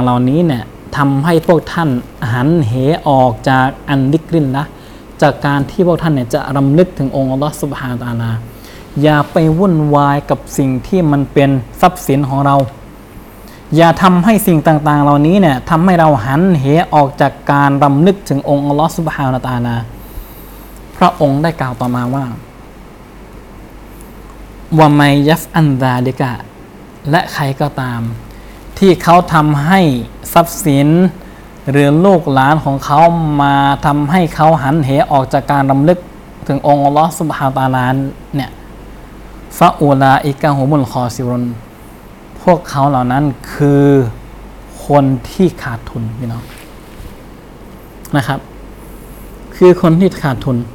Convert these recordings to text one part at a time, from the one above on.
ๆเหล่านี้เนี่ยทำให้พวกท่านหันเหออกจากอันดิกรินละจากการที่พวกท่านเนี่ยจะรำลึกถึงองค์อัลลอฮฺซุบฮานะฮูวะตะอาลาอย่าไปวุ่นวายกับสิ่งที่มันเป็นทรัพย์สินของเราอย่าทำให้สิ่งต่างๆเหล่านี้เนี่ยทำให้เราหันเหออกจากการรำลึกถึงองค์อัลลอฮฺซุบฮานะฮูวะตะอาลาพระองค์ได้กล่าวต่อมาว่าวะมัยยัฟอันซาลิกะและใครก็ตามที่เขาทำให้ทรัพย์สินหรือลูกหลานของเขามาทำให้เขาหันเหออกจากการรำลึกถึงองค์อัลลอฮฺซุบฮานะฮูวะตะอาลาเนี่ยฟะอูลาอิกะฮุมุลคอซิรุนพวกเขาเหล่านั้นคือคนที่ขาดทุนพี่น้องนะครับคือคนที่ขาดทุน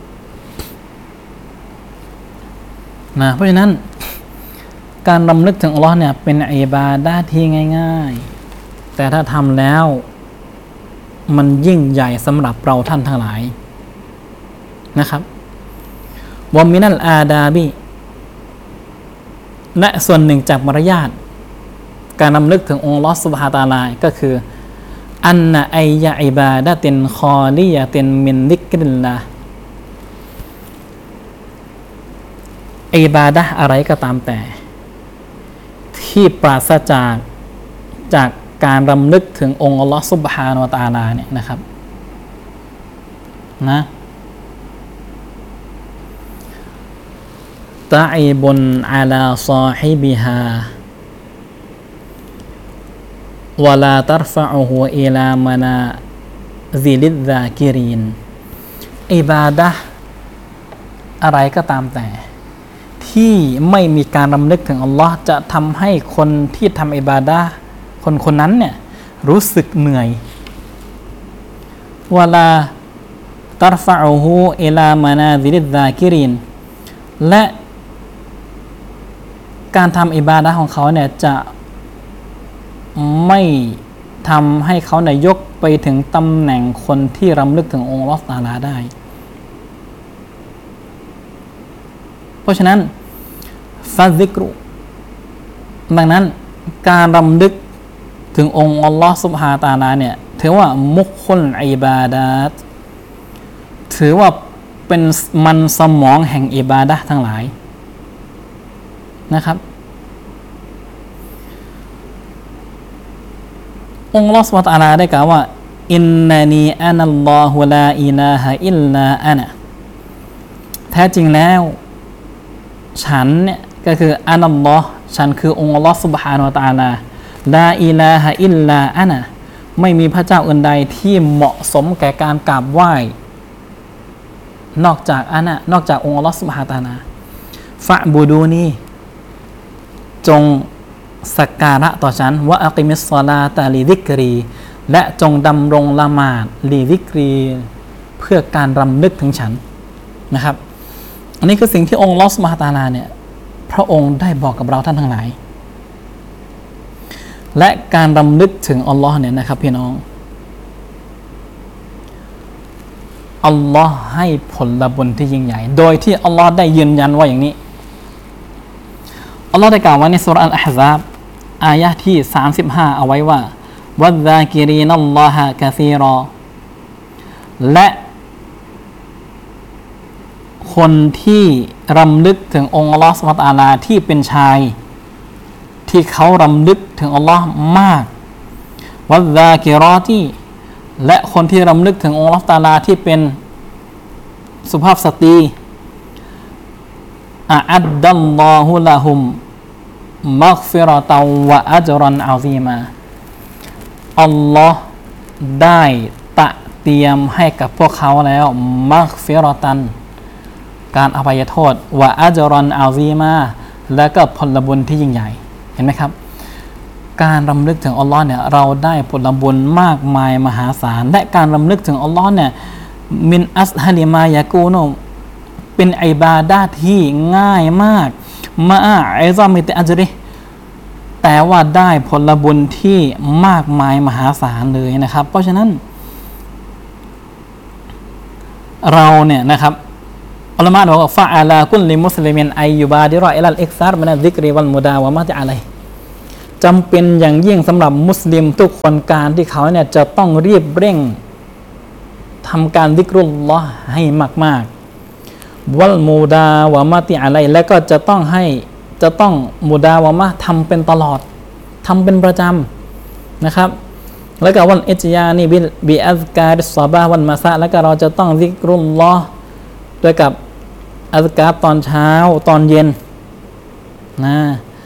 นะเพราะฉะนั้นการรำลึกถึงอัลลอฮ์เนี่ยเป็นอิบาดะห์ที่ง่ายๆแต่ถ้าทำแล้วมันยิ่งใหญ่สำหรับเราท่านทั้งหลายนะครับวะมินัลอาดาบิและส่วนหนึ่งจากมารยาทการรำลึกถึงองค์อัลลอฮ์ซุบฮานะฮูวะตะอาลาก็คืออันนะอัยยะอิบาดะตินคอลิยะตินมินดิกริลลาห์อิบาดะห์อะไรก็ตามแต่ที่ปราศจากการรำลึกถึงองค์อัลลอฮ์ซุบฮานะฮูวะตะอาลาเนี่ยนะครับนะตะอีบุนอะลาซอฮิบิฮาวะลาตัรฟะอุฮูอิลามะนาซิลิซซากิรีนอิบาดะห์อะไรก็ตามแต่ที่ไม่มีการรำลึกถึงอัลลอฮ์จะทำให้คนที่ทำอิบาดะห์คนนั้นเนี่ยรู้สึกเหนื่อยวะลาตัรฟะอุฮูอิลามะนาซิลิซซากิรีนและการทำอิบาดะห์ของเขาเนี่ยจะไม่ทำให้เขาเนี่ยยกไปถึงตำแหน่งคนที่รำลึกถึงองค์อัลเลาะห์ตะอาลาได้เพราะฉะนั้นฟาซิกรุดังนั้นการรำลึกถึงองค์อัลเลาะห์ซุบฮานะฮูวะตะอาลาเนี่ยถือว่ามุคคุลอิบาดะห์ถือว่าเป็นมันสมองแห่งอิบาดะห์ทั้งหลายนะครับองค์อัลเลาะห์ซุบฮานะฮูวะตะอาลาได้กล่าวว่าอินนานีอานัลลอฮุลาอิลาฮะอิลลาอานะแท้จริงแล้วฉันเนี่ยก็คืออานัลลอฮ์ฉันคือองค์อัลเลาะห์ซุบฮานะฮูวะตะอาลาลาอิลาฮะอิลลาอานะไม่มีพระเจ้าอื่นใดที่เหมาะสมแก่การกราบไหว้นอกจากนอกจากองค์อัลเลาะห์ซุบฮานะฮูวะตะอาลาฟะบูดูนีจงสักการะต่อฉันวะอักิมิสศอลาตะลิซิกรีและจงดำรงละหมาดลิซิกรีเพื่อการรำลึกถึงฉันนะครับอันนี้คือสิ่งที่องค์อัลเลาะห์ซุบฮานะฮูวะตะอาลาเนี่ยพระองค์ได้บอกกับเราท่านทั้งหลายและการรำลึกถึงอัลลอฮ์เนี่ยนะครับพี่น้องอัลลอฮ์ให้ผลบุญที่ยิ่งใหญ่โดยที่อัลลอฮ์ได้ยืนยันว่าอย่างนี้อัลลอฮ์ได้กล่าวไว้ในซูเราะห์อัลอะห์ซาบอายะห์ที่35เอาไว้ว่าวัซซากิรีนัลลอฮะกะซีรอและคนที่รำลึกถึงองค์อัลลอฮ์ซุบฮานะฮูวะตะอาลาที่เป็นชายที่เขารำลึกถึงอัลลอฮ์มากวัซซากิรอตีและคนที่รำลึกถึงองค์อัลลอฮ์ตะอาลาที่เป็นสุภาพสตรีอะอัดดัลลอฮุละฮุมมัฆฟิเราะตัวะอัจรันอะซีมาอัลลอฮ์ได้ตะเตรียมให้กับพวกเขาแล้วมัฆฟิเราะตันการอภัยโทษวะอัจรันอะซีมาและก็ผลบุญที่ยิ่งใหญ่เห็นไหมครับการรำลึกถึงอัลลอฮ์เนี่ยเราได้ผลบุญมากมายมหาศาลและการรำลึกถึงอัลลอฮ์เนี่ยมินอัสฮะลิมายะกูนุเป็นอิบาดะห์ที่ง่ายมากมาอิซอมิตอัจริแต่ว่าได้ผลบุญที่มากมายมหาศาลเลยนะครับเพราะฉะนั้นเราเนี่ยนะครับอัลลอฮ์บอกว่าฟะอาลากุลลิมุสลิมินอัยยุบาดิรออิลัลอิกซารมินัซซิกริวัลมุดาวะมะติอะลัยจจำเป็นอย่างยิ่งสำหรับมุสลิมทุกคนการที่เขาเนี่ยจะต้องรีบเร่งทำการซิกรุลลอฮ์ให้มากๆวัลมูดาวะมะติอะลัยและก็จะต้องมูดาวะมะทำเป็นตลอดทำเป็นประจำนะครับแล้วก็วันอิจยานีบิอัซการิศซอบาวันมาซะแล้วก็เราจะต้องซิกรุลลอฮ์ด้วยกับอัซการตอนเช้าตอนเย็นนะ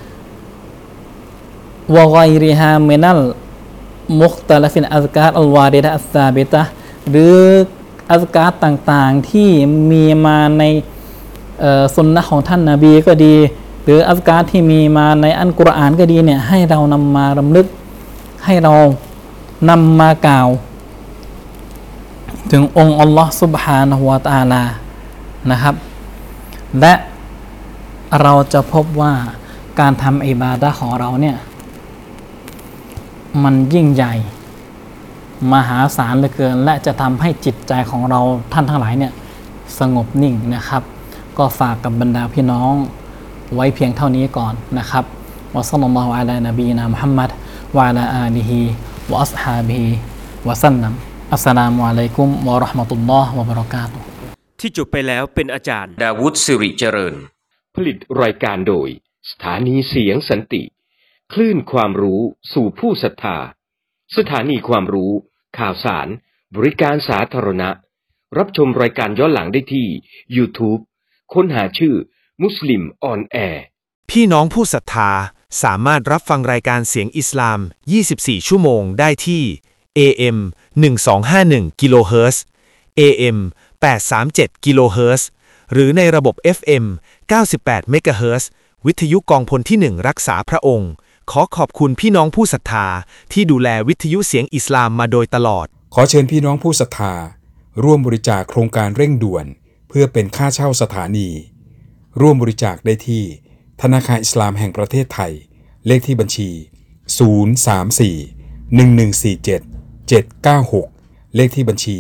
วะฆอยริฮามินัลมุคตะลิฟินอัซการอัลวาริดะอัสซาบิตะห์หรืออัซการต่างๆที่มีมาในสุนนะของท่านนบีก็ดีหรืออัซการที่มีมาในอัลกุรอานก็ดีเนี่ยให้เรานำมารำลึกให้เรานำมากล่าวถึงองค์อัลลอฮ์ซุบฮานะฮูวะตะอาลานะครับและเราจะพบว่าการทำอิบาดะห์ของเราเนี่ยมันยิ่งใหญ่มหาศาลเหลือเกินและจะทำให้จิตใจของเราท่านทั้งหลายเนี่ยสงบนิ่งนะครับก็ฝากกับบรรดาพี่น้องไว้เพียงเท่านี้ก่อนนะครับวะศ็อลลัลลอฮุอะลานะบีนะมุฮัมมัดวะอะลาอาลิฮิวะอัศฮาบิฮิวะซัลลัมอัสสลามุอะลัยกุมวะเราะห์มะตุลลอฮ์วะบะเราะกาตุฮ์ที่จบไปแล้วเป็นอาจารย์ดาวุฒิสิริเจริญผลิตรายการโดยสถานีเสียงสันติคลื่นความรู้สู่ผู้ศรัทธาสถานีความรู้ข่าวสารบริการสาธารณะรับชมรายการย้อนหลังได้ที่ YouTube ค้นหาชื่อมุสลิมออนแอร์พี่น้องผู้ศรัทธาสามารถรับฟังรายการเสียงอิสลาม24ชั่วโมงได้ที่ AM 1251กิโลเฮิรตซ์ AM 837กิโลเฮิรตซ์หรือในระบบ FM 98เมกะเฮิรตซ์วิทยุกองพลที่1รักษาพระองค์ขอขอบคุณพี่น้องผู้ศรัทธาที่ดูแลวิทยุเสียงอิสลามมาโดยตลอดขอเชิญพี่น้องผู้ศรัทธาร่วมบริจาคโครงการเร่งด่วนเพื่อเป็นค่าเช่าสถานีร่วมบริจาคได้ที่ธนาคารอิสลามแห่งประเทศไทยเลขที่บัญชี034-1147-796เลขที่บัญชี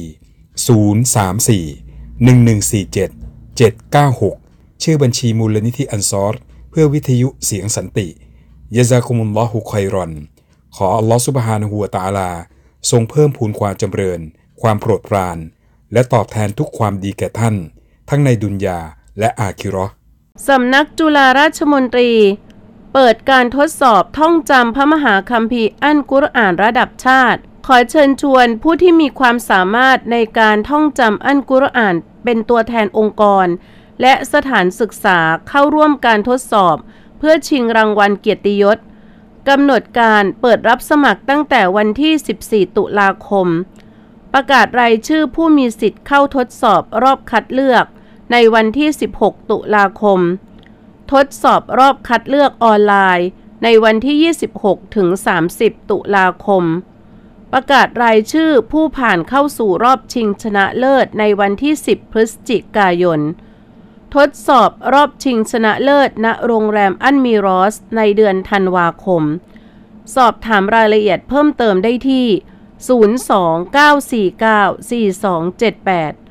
034-1147-796ชื่อบัญชีมูลนิธิอันซอรเพื่อวิทยุเสียงสันติยะซากุมุลลอฮุค็อยรอนขออัลลอฮฺซุบฮานะฮูวะตะอาลาทรงเพิ่มพูนความจำเริญความโปรดปรานและตอบแทนทุกความดีแก่ท่านทั้งในดุนยาและอาคิเราะห์สำนักจุฬาราชมนตรีเปิดการทดสอบท่องจำพระมหาคัมภีร์อัลกุรอานระดับชาติขอเชิญชวนผู้ที่มีความสามารถในการท่องจำอัลกุรอานเป็นตัวแทนองค์กรและสถานศึกษาเข้าร่วมการทดสอบเพื่อชิงรางวัลเกียรติยศกำหนดการเปิดรับสมัครตั้งแต่วันที่14ตุลาคมประกาศรายชื่อผู้มีสิทธิ์เข้าทดสอบรอบคัดเลือกในวันที่16ตุลาคมทดสอบรอบคัดเลือกออนไลน์ในวันที่26ถึง30ตุลาคมประกาศรายชื่อผู้ผ่านเข้าสู่รอบชิงชนะเลิศในวันที่10พฤศจิกายนทดสอบรอบชิงชนะเลิศณโรงแรมอันมิรอสในเดือนธันวาคมสอบถามรายละเอียดเพิ่มเติมได้ที่029494278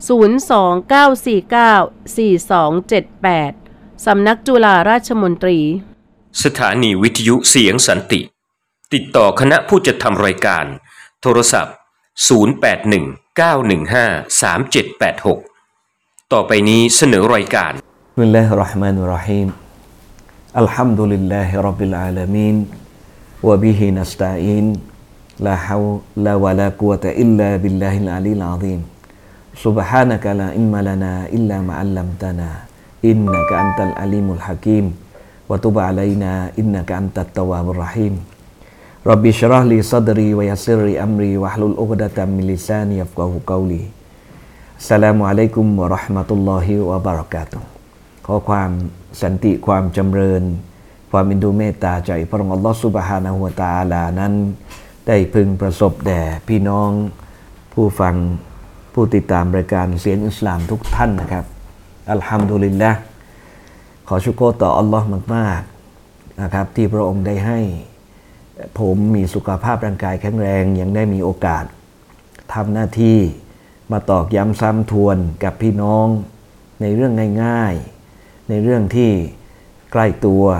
029494278สำนักจุฬาราชมนตรีสถานีวิทยุเสียงสันติติดต่อคณะผู้จัดทำรายการโทรศัพท์0819153786ต่อไปนี้เสนอรายการบิสมิลลาฮิรเราะห์มานิรเราะฮีมอัลฮัมดุลิลลาฮิร็อบบิลอาลามีนวะบิฮินัสตะอีนลาฮาวลาวะลากุวะตะอิลลาบิลลาฮิลอาลีลอะซีมซุบฮานะกะลาอิลมะลานาอิลลามาอัลลัมตานาอินนะกะอันตัลอาลีมุลฮะกีมวะตุบอะลัยนาอินนะกะอันตัตตะวาบุรเราะฮีมร็อบบิชเราะห์ลีซัดรีวะยัสซิรลีอัมรีวะฮลุลอุกดะตัมมินลิซานียัฟกะฮูกอลีอัสสลามุอะลัยกุมวะเราะห์มะตุลลอฮิวะบะเราะกาตุฮ์ขอความสันติความจำเริญความอินดูเมตตาจากพระองค์อัลลอฮฺซุบฮานะฮูวะตะอาลานั้นได้พึงประสบแด่พี่น้องผู้ฟังผู้ติดตามรายการเสียงอิสลามทุกท่านนะครับอัลฮัมดุลิลละห์ขอชุกรต่ออัลลอฮ์มากๆนะครับที่พระองค์ได้ให้ผมมีสุขภาพร่างกายแข็งแรงยังได้มีโอกาสทำหน้าที่มาตอกย้ำซ้ำทวนกับพี่น้องในเรื่องง่ายๆในเรื่องที่ใกล้ตัว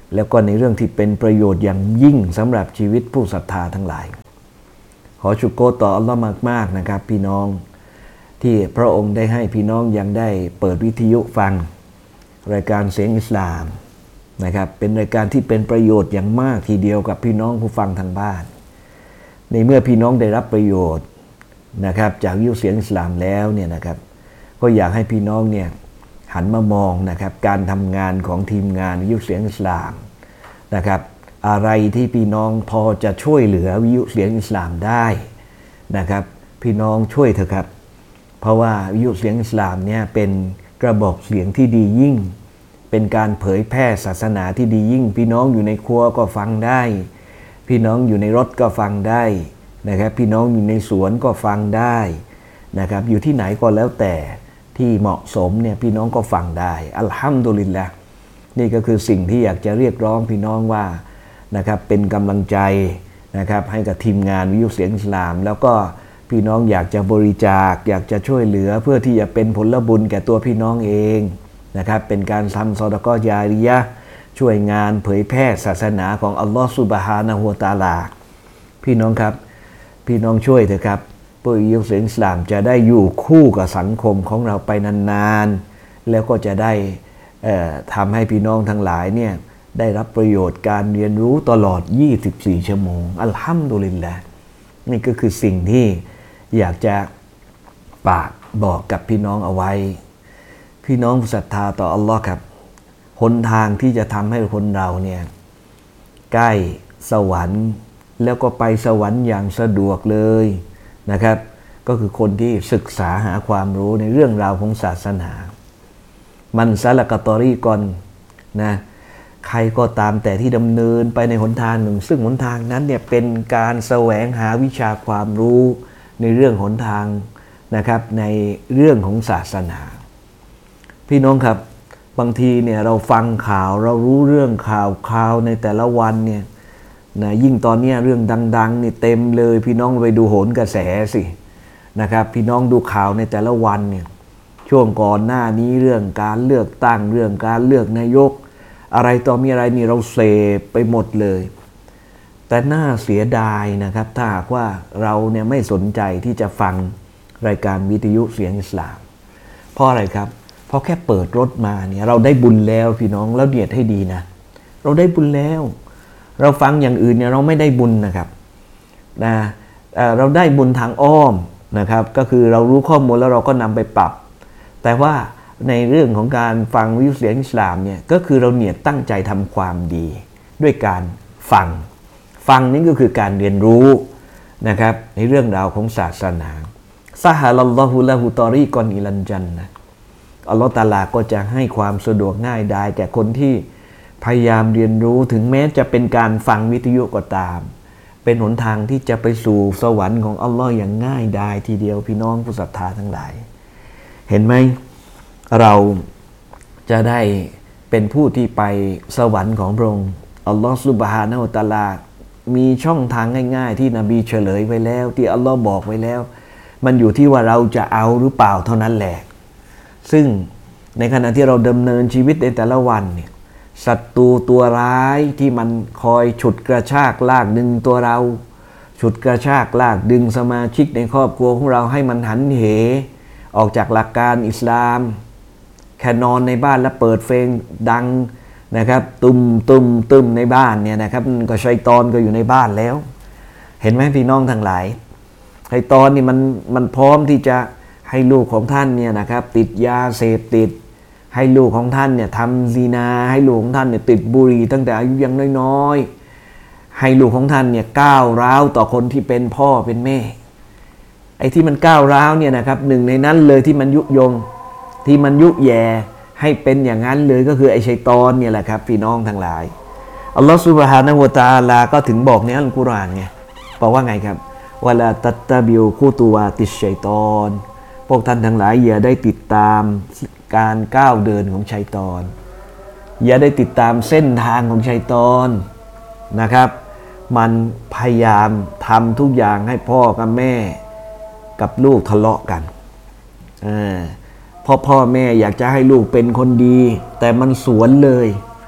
แล้วก็ในเรื่องที่เป็นประโยชน์อย่างยิ่งสำหรับชีวิตผู้ศรัทธาทั้งหลายขอชุกโกรต่ออัลลอฮ์มากๆนะครับพี่น้องที่พระองค์ได้ให้พี่น้องยังได้เปิดวิทยุฟังรายการเสียงอิสลามนะครับเป็นรายการที่เป็นประโยชน์อย่างมากทีเดียวกับพี่น้องผู้ฟังทางบ้านในเมื่อพี่น้องได้รับประโยชน์นะครับจากวิทยุเสียงอิสลามแล้วเนี่ยนะครับก็อยากให้พี่น้องเนี่ยหันมามองนะครับการทำงานของทีมงานวิทยุเสียงอิสลามนะครับอะไรที่พี่น้องพอจะช่วยเหลือวิทยุเสียงอิสลามได้นะครับพี่น้องช่วยเถอะครับเพราะว่าวิทยุเสียงอิสลามเนี่ยเป็นกระบอกเสียงที่ดียิ่งเป็นการเผยแพร่ศาสนาที่ดียิ่งพี่น้องอยู่ในครัวก็ฟังได้พี่น้องอยู่ในรถก็ฟังได้นะครับพี่น้องอยู่ในสวนก็ฟังได้นะครับอยู่ที่ไหนก็แล้วแต่ที่เหมาะสมเนี่ยพี่น้องก็ฟังได้อัลฮัมดุลิลละห์นี่ก็คือสิ่งที่อยากจะเรียกร้องพี่น้องว่านะครับเป็นกำลังใจนะครับให้กับทีมงานวิทยุเสียงอิสลามแล้วก็พี่น้องอยากจะบริจาคอยากจะช่วยเหลือเพื่อที่จะเป็นผลบุญแก่ตัวพี่น้องเองนะครับเป็นการทำซอดะกอฮ์ญาริยะห์ช่วยงานเผยแพร่ศาสนาของอัลลอฮฺซุบฮานะฮูวะตะอาลาพี่น้องครับพี่น้องช่วยเถอะครับเพื่อวิทยุเสียงอิสลามจะได้อยู่คู่กับสังคมของเราไปนานๆแล้วก็จะได้ทำให้พี่น้องทั้งหลายเนี่ยได้รับประโยชน์การเรียนรู้ตลอด24ชั่วโมงอัลฮัมดุลิลละห์นี่ก็คือสิ่งที่อยากจะฝากบอกกับพี่น้องเอาไว้พี่น้องศรัทธาต่ออัลลอฮ์ครับหนทางที่จะทำให้คนเราเนี่ยใกล้สวรรค์แล้วก็ไปสวรรค์อย่างสะดวกเลยนะครับก็คือคนที่ศึกษาหาความรู้ในเรื่องราวของศาสนามันซะละกะตอรีก่อนนะใครก็ตามแต่ที่ดำเนินไปในหนทางหนึ่งซึ่งหนทางนั้นเนี่ยเป็นการแสวงหาวิชาความรู้ในเรื่องหนทางนะครับในเรื่องของศาสนาพี่น้องครับบางทีเนี่ยเราฟังข่าวเรารู้เรื่องข่าวในแต่ละวันเนี่ยนะยิ่งตอนนี้เรื่องดังๆนี่เต็มเลยพี่น้องไปดูโหนกระแสสินะครับพี่น้องดูข่าวในแต่ละวันเนี่ยช่วงก่อนหน้านี้เรื่องการเลือกตั้งเรื่องการเลือกนายกอะไรต่อมีอะไรนี่เราเสพไปหมดเลยแต่น่าเสียดายนะครับถ้าหากว่าเราเนี่ยไม่สนใจที่จะฟังรายการวิทยุเสียงอิสลามเพราะอะไรครับเพราะแค่เปิดรถมาเนี่ยเราได้บุญแล้วพี่น้องแล้วเนียดให้ดีนะเราได้บุญแล้วเราฟังอย่างอื่นเนี่ยเราไม่ได้บุญนะครับนะเราได้บุญทางอ้อมนะครับก็คือเรารู้ข้อมูลแล้วเราก็นำไปปรับแต่ว่าในเรื่องของการฟังวิทยุเสียงอิสลามเนี่ยก็คือเราเนี่ยตั้งใจทำความดีด้วยการฟังนี่ก็คือการเรียนรู้นะครับในเรื่องราวของศาสนาซะฮะลัลลอฮุละฮูตอรีกอนอิลันจันนะอัลลอฮฺตะอาลาก็จะให้ความสะดวกง่ายดายแก่คนที่พยายามเรียนรู้ถึงแม้จะเป็นการฟังวิทยุก็ตามเป็นหนทางที่จะไปสู่สวรรค์ของอัลลอฮ์อย่างง่ายดายทีเดียวพี่น้องผู้ศรัทธาทั้งหลายเห็นไหมเราจะได้เป็นผู้ที่ไปสวรรค์ของพระองค์อัลลอฮ์ซุบฮานะฮูวะตะอาลามีช่องทางง่ายๆที่นบีเฉลยไว้แล้วที่อัลลอฮ์บอกไว้แล้วมันอยู่ที่ว่าเราจะเอาหรือเปล่าเท่านั้นแหละซึ่งในขณะที่เราดำเนินชีวิตในแต่ละวันเนี่ยศัตรูตัวร้ายที่มันคอยฉุดกระชากลากดึงตัวเราฉุดกระชากลากดึงสมาชิกในครอบครัวของเราให้มันหันเหออกจากหลักการอิสลามแค่นอนในบ้านแล้วเปิดเพลงดังนะครับตุ้มในบ้านเนี่ยนะครับก็ชัยฏอนก็อยู่ในบ้านแล้วเห็นไหมพี่น้องทั้งหลายชัยฏอนนี่มันพร้อมที่จะให้ลูกของท่านเนี่ยนะครับติดยาเสพติดให้ลูกของท่านเนี่ยทำซีนาให้ลูกของท่านเนี่ยติดบุหรี่ตั้งแต่อายุยังน้อยๆให้ลูกของท่านเนี่ยก้าวร้าวต่อคนที่เป็นพ่อเป็นแม่ไอ้ที่มันก้าวร้าวเนี่ยนะครับหนึ่งในนั้นเลยที่มันยุยงที่มันยุแย่ให้เป็นอย่างนั้นเลยก็คือไอ้ชัยฏอนเนี่ยแหละครับพี่น้องทั้งหลายอัลลอฮฺซุบฮานะฮูวะตะอาลาก็ถึงบอกในอัลกุรอานไงบอกว่าไงครับวะลาตัตตะบิวคุตุวาติชชัยฏอนพวกท่านทั้งหลายอย่าได้ติดตามการก้าวเดินของชัยฏอนอย่าได้ติดตามเส้นทางของชัยฏอนนะครับมันพยายามทำทุกอย่างให้พ่อกับแม่กับลูกทะเลาะกันพ่อแม่อยากจะให้ลูกเป็นคนดีแต่มันสวนเลย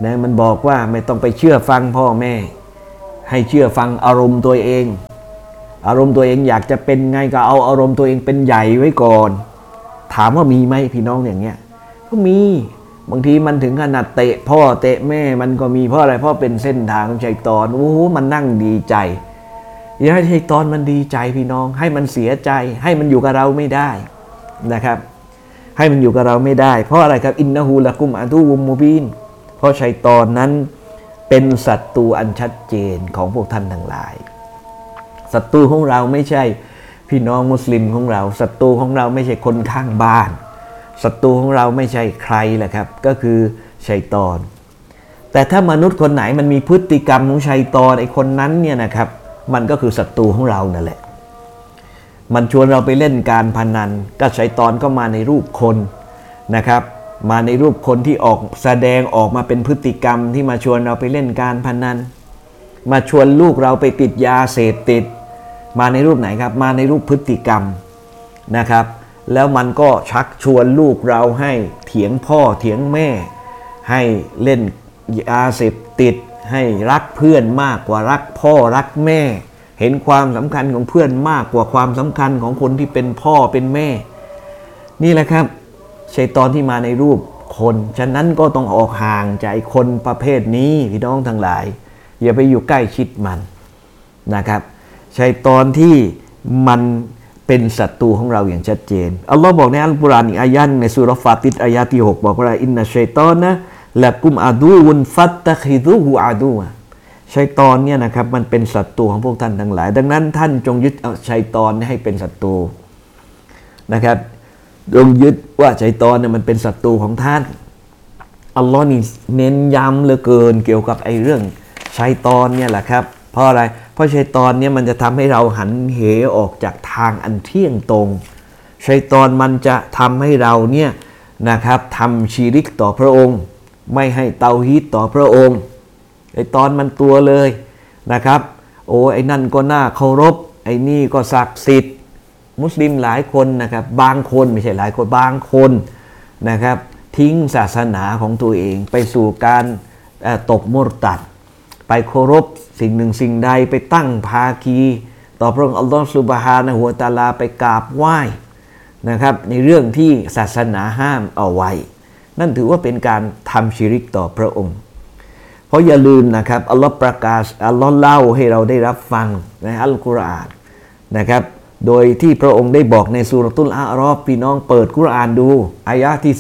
นะมันบอกว่าไม่ต้องไปเชื่อฟังพ่อแม่ให้เชื่อฟังอารมณ์ตัวเองอารมณ์ตัวเองอยากจะเป็นไงก็เอาอารมณ์ตัวเองเป็นใหญ่ไว้ก่อนถามว่ามีไหมพี่น้องอย่างเงี้ยก็มีบางทีมันถึงขนาดเตะพ่อเตะแม่มันก็มีเพราะอะไรเพราะเป็นเส้นทางของชัยฏอนโอ้โหมันนั่งดีใจอย่าให้ชัยฏอนมันดีใจพี่น้องให้มันเสียใจให้มันอยู่กับเราไม่ได้นะครับให้มันอยู่กับเราไม่ได้เพราะอะไรครับอินนะฮูละกุมอะดูวุมมูบินเพราะชัยฏอนนั้นเป็นศัตรูอันชัดเจนของพวกท่านทั้งหลายศัตรูของเราไม่ใช่พี่น้องมุสลิมของเราศัตรูของเราไม่ใช่คนข้างบ้านศัตรูของเราไม่ใช่ใครแหละครับก็คือชัยฏอนแต่ถ้ามนุษย์คนไหนมันมีพฤติกรรมของชัยฏอนไอ้คนนั้นเนี่ยนะครับมันก็คือศัตรูของเรานั่นแหละมันชวนเราไปเล่นการพนันก็ชัยฏอนก็มาในรูปคนนะครับมาในรูปคนที่ออกแสดงออกมาเป็นพฤติกรรมที่มาชวนเราไปเล่นการพนันมาชวนลูกเราไปติดยาเสพติดมาในรูปไหนครับมาในรูปพฤติกรรมนะครับแล้วมันก็ชักชวนลูกเราให้เถียงพ่อเถียงแม่ให้เล่นยาเสพติดให้รักเพื่อนมากกว่ารักพ่อรักแม่เห็นความสำคัญของเพื่อนมากกว่าความสำคัญของคนที่เป็นพ่อเป็นแม่นี่แหละครับชัยฏอนที่มาในรูปคนฉะนั้นก็ต้องออกห่างจากคนประเภทนี้พี่น้องทั้งหลายอย่าไปอยู่ใกล้ชิดมันนะครับชัยฏอนที่มันเป็นศัตรูของเราอย่างชัดเจนอัลลอฮ์บอกในอัลกุรอานอีกอายะห์ในซูเราะห์ฟาติรอายะห์ที่6บอกว่าอินนัชชัยฏอนะละกุมอะดูวุนฟัตตะคิซุฮูอะดูชัยฏอนเนี่ยนะครับมันเป็นศัตรูของพวกท่านทั้งหลายดังนั้นท่านจงยึดเอาชัยฏอนให้เป็นศัตรูนะครับจงยึดว่าชัยฏอนเนี่ยมันเป็นศัตรูของท่านอัลลอฮ์นี่เน้นย้ำเหลือเกินเกี่ยวกับไอ้เรื่องชัยฏอนเนี่ยแหละครับเพราะอะไรเพราะชัยฏอนเนี่ยมันจะทำให้เราหันเหออกจากทางอันเที่ยงตรงชัยฏอนมันจะทำให้เราเนี่ยนะครับทำชีริกต่อพระองค์ไม่ให้เตาฮีดต่อพระองค์ไอ้ตอนมันตัวเลยนะครับโอ้ไอ้นั่นก็น่าเคารพไอ้นี่ก็ศักดิ์สิทธิ์มุสลิมหลายคนนะครับบางคนไม่ใช่หลายคนบางคนนะครับทิ้งศาสนาของตัวเองไปสู่การตบมุรตัดไปเคารพสิ่งหนึ่งสิ่งใดไปตั้งภาคีต่อพระองค์อัลลอฮฺซุบฮานะฮูวะตะอาลาไปกราบไหว้นะครับในเรื่องที่ศาสนาห้ามเอาไว้นั่นถือว่าเป็นการทำชิริกต่อพระองค์เพราะอย่าลืมนะครับอัลลอฮฺประกาศอัลลอฮฺเล่าให้เราได้รับฟังในอัลกุรอานนะครับโดยที่พระองค์ได้บอกในซูเราะตุลอาเราะฟพี่น้องเปิดกุรอานดูอายะห์ที่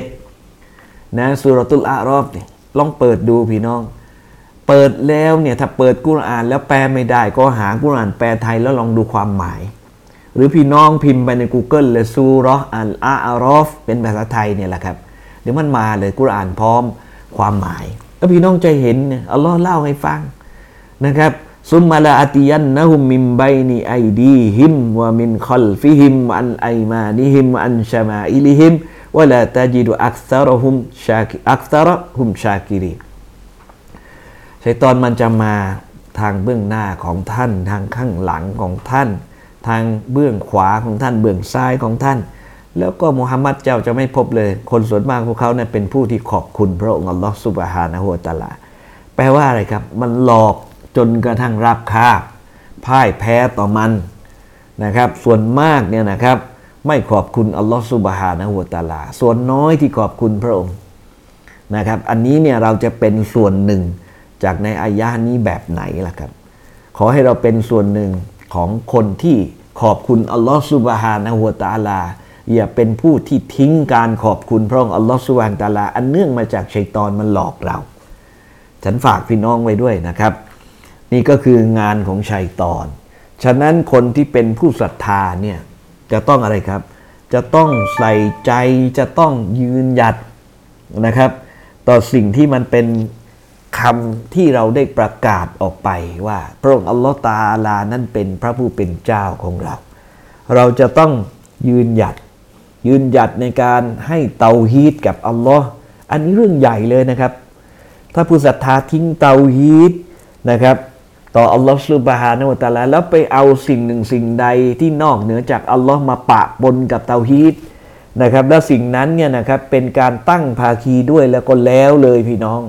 17นะซูเราะตุลอาเราะฟลองเปิดดูพี่น้องเปิดแล้วเนี่ยถ้าเปิดกุรอานแล้วแปลไม่ได้ก็หากุรอานแปลไทยแล้วลองดูความหมายหรือพี่น้องพิมพ์ไปใน Google เลยซูเราะห์อัลอาเราะฟเป็นภาษาไทยเนี่ยแหละครับเดี๋ยวมันมาเลยกุรอานพร้อมความหมายแล้วพี่น้องจะเห็นเนี่ยอัลลอฮ์เล่าให้ฟังนะครับซุมมาลาอติยันนะฮุมมิมบัยนีไอดีฮิมวะมินคัลฟิฮิมอันไอมานิฮิมอันชะมาอิลิฮิมวะลาตะจิดุอักษรฮุมชาคิรีชัยฏอนมันจะมาทางเบื้องหน้าของท่านทางข้างหลังของท่านทางเบื้องขวาของท่านเบื้องซ้ายของท่านแล้วก็มุฮัมมัดเจ้าจะไม่พบเลยคนส่วนมากพวกเขาเนี่ยเป็นผู้ที่ขอบคุณพระองค์อัลลอฮฺซุบฮานะฮูวะตะอาลาแปลว่าอะไรครับมันหลอกจนกระทั่งราบคาบพ่ายแพ้ต่อมันนะครับส่วนมากเนี่ยนะครับไม่ขอบคุณอัลลอฮฺซุบฮานะฮูวะตะอาลาส่วนน้อยที่ขอบคุณพระองค์นะครับอันนี้เนี่ยเราจะเป็นส่วนหนึ่งจากในอายะห์นี้แบบไหนล่ะครับขอให้เราเป็นส่วนหนึ่งของคนที่ขอบคุณอัลลอฮฺซุบฮานะฮูวะตะอาลาอย่าเป็นผู้ที่ทิ้งการขอบคุณพระองค์อัลลอฮฺซุบฮานะฮูวะตะอาลาอันเนื่องมาจากชัยฏอนมันหลอกเราฉันฝากพี่น้องไว้ด้วยนะครับนี่ก็คืองานของชัยฏอนฉะนั้นคนที่เป็นผู้ศรัทธาเนี่ยจะต้องอะไรครับจะต้องใส่ใจจะต้องยืนหยัดนะครับต่อสิ่งที่มันเป็นคำที่เราได้ประกาศออกไปว่าพระองค์อัลลอฮฺตะอาลานั้นเป็นพระผู้เป็นเจ้าของเราเราจะต้องยืนหยัดในการให้เตาฮีดกับอัลลอฮ์อันนี้เรื่องใหญ่เลยนะครับถ้าผู้ศรัทธาทิ้งเตาฮีดนะครับต่ออัลลอฮ์ซุบฮานะฮูวะตะอาลาแล้วไปเอาสิ่งหนึ่งสิ่งใดที่นอกเหนือจากอัลลอฮ์มาปะปนกับเตาฮีดนะครับแล้วสิ่งนั้นเนี่ยนะครับเป็นการตั้งภาคีด้วยแล้วก็แล้วเลยพี่น้อง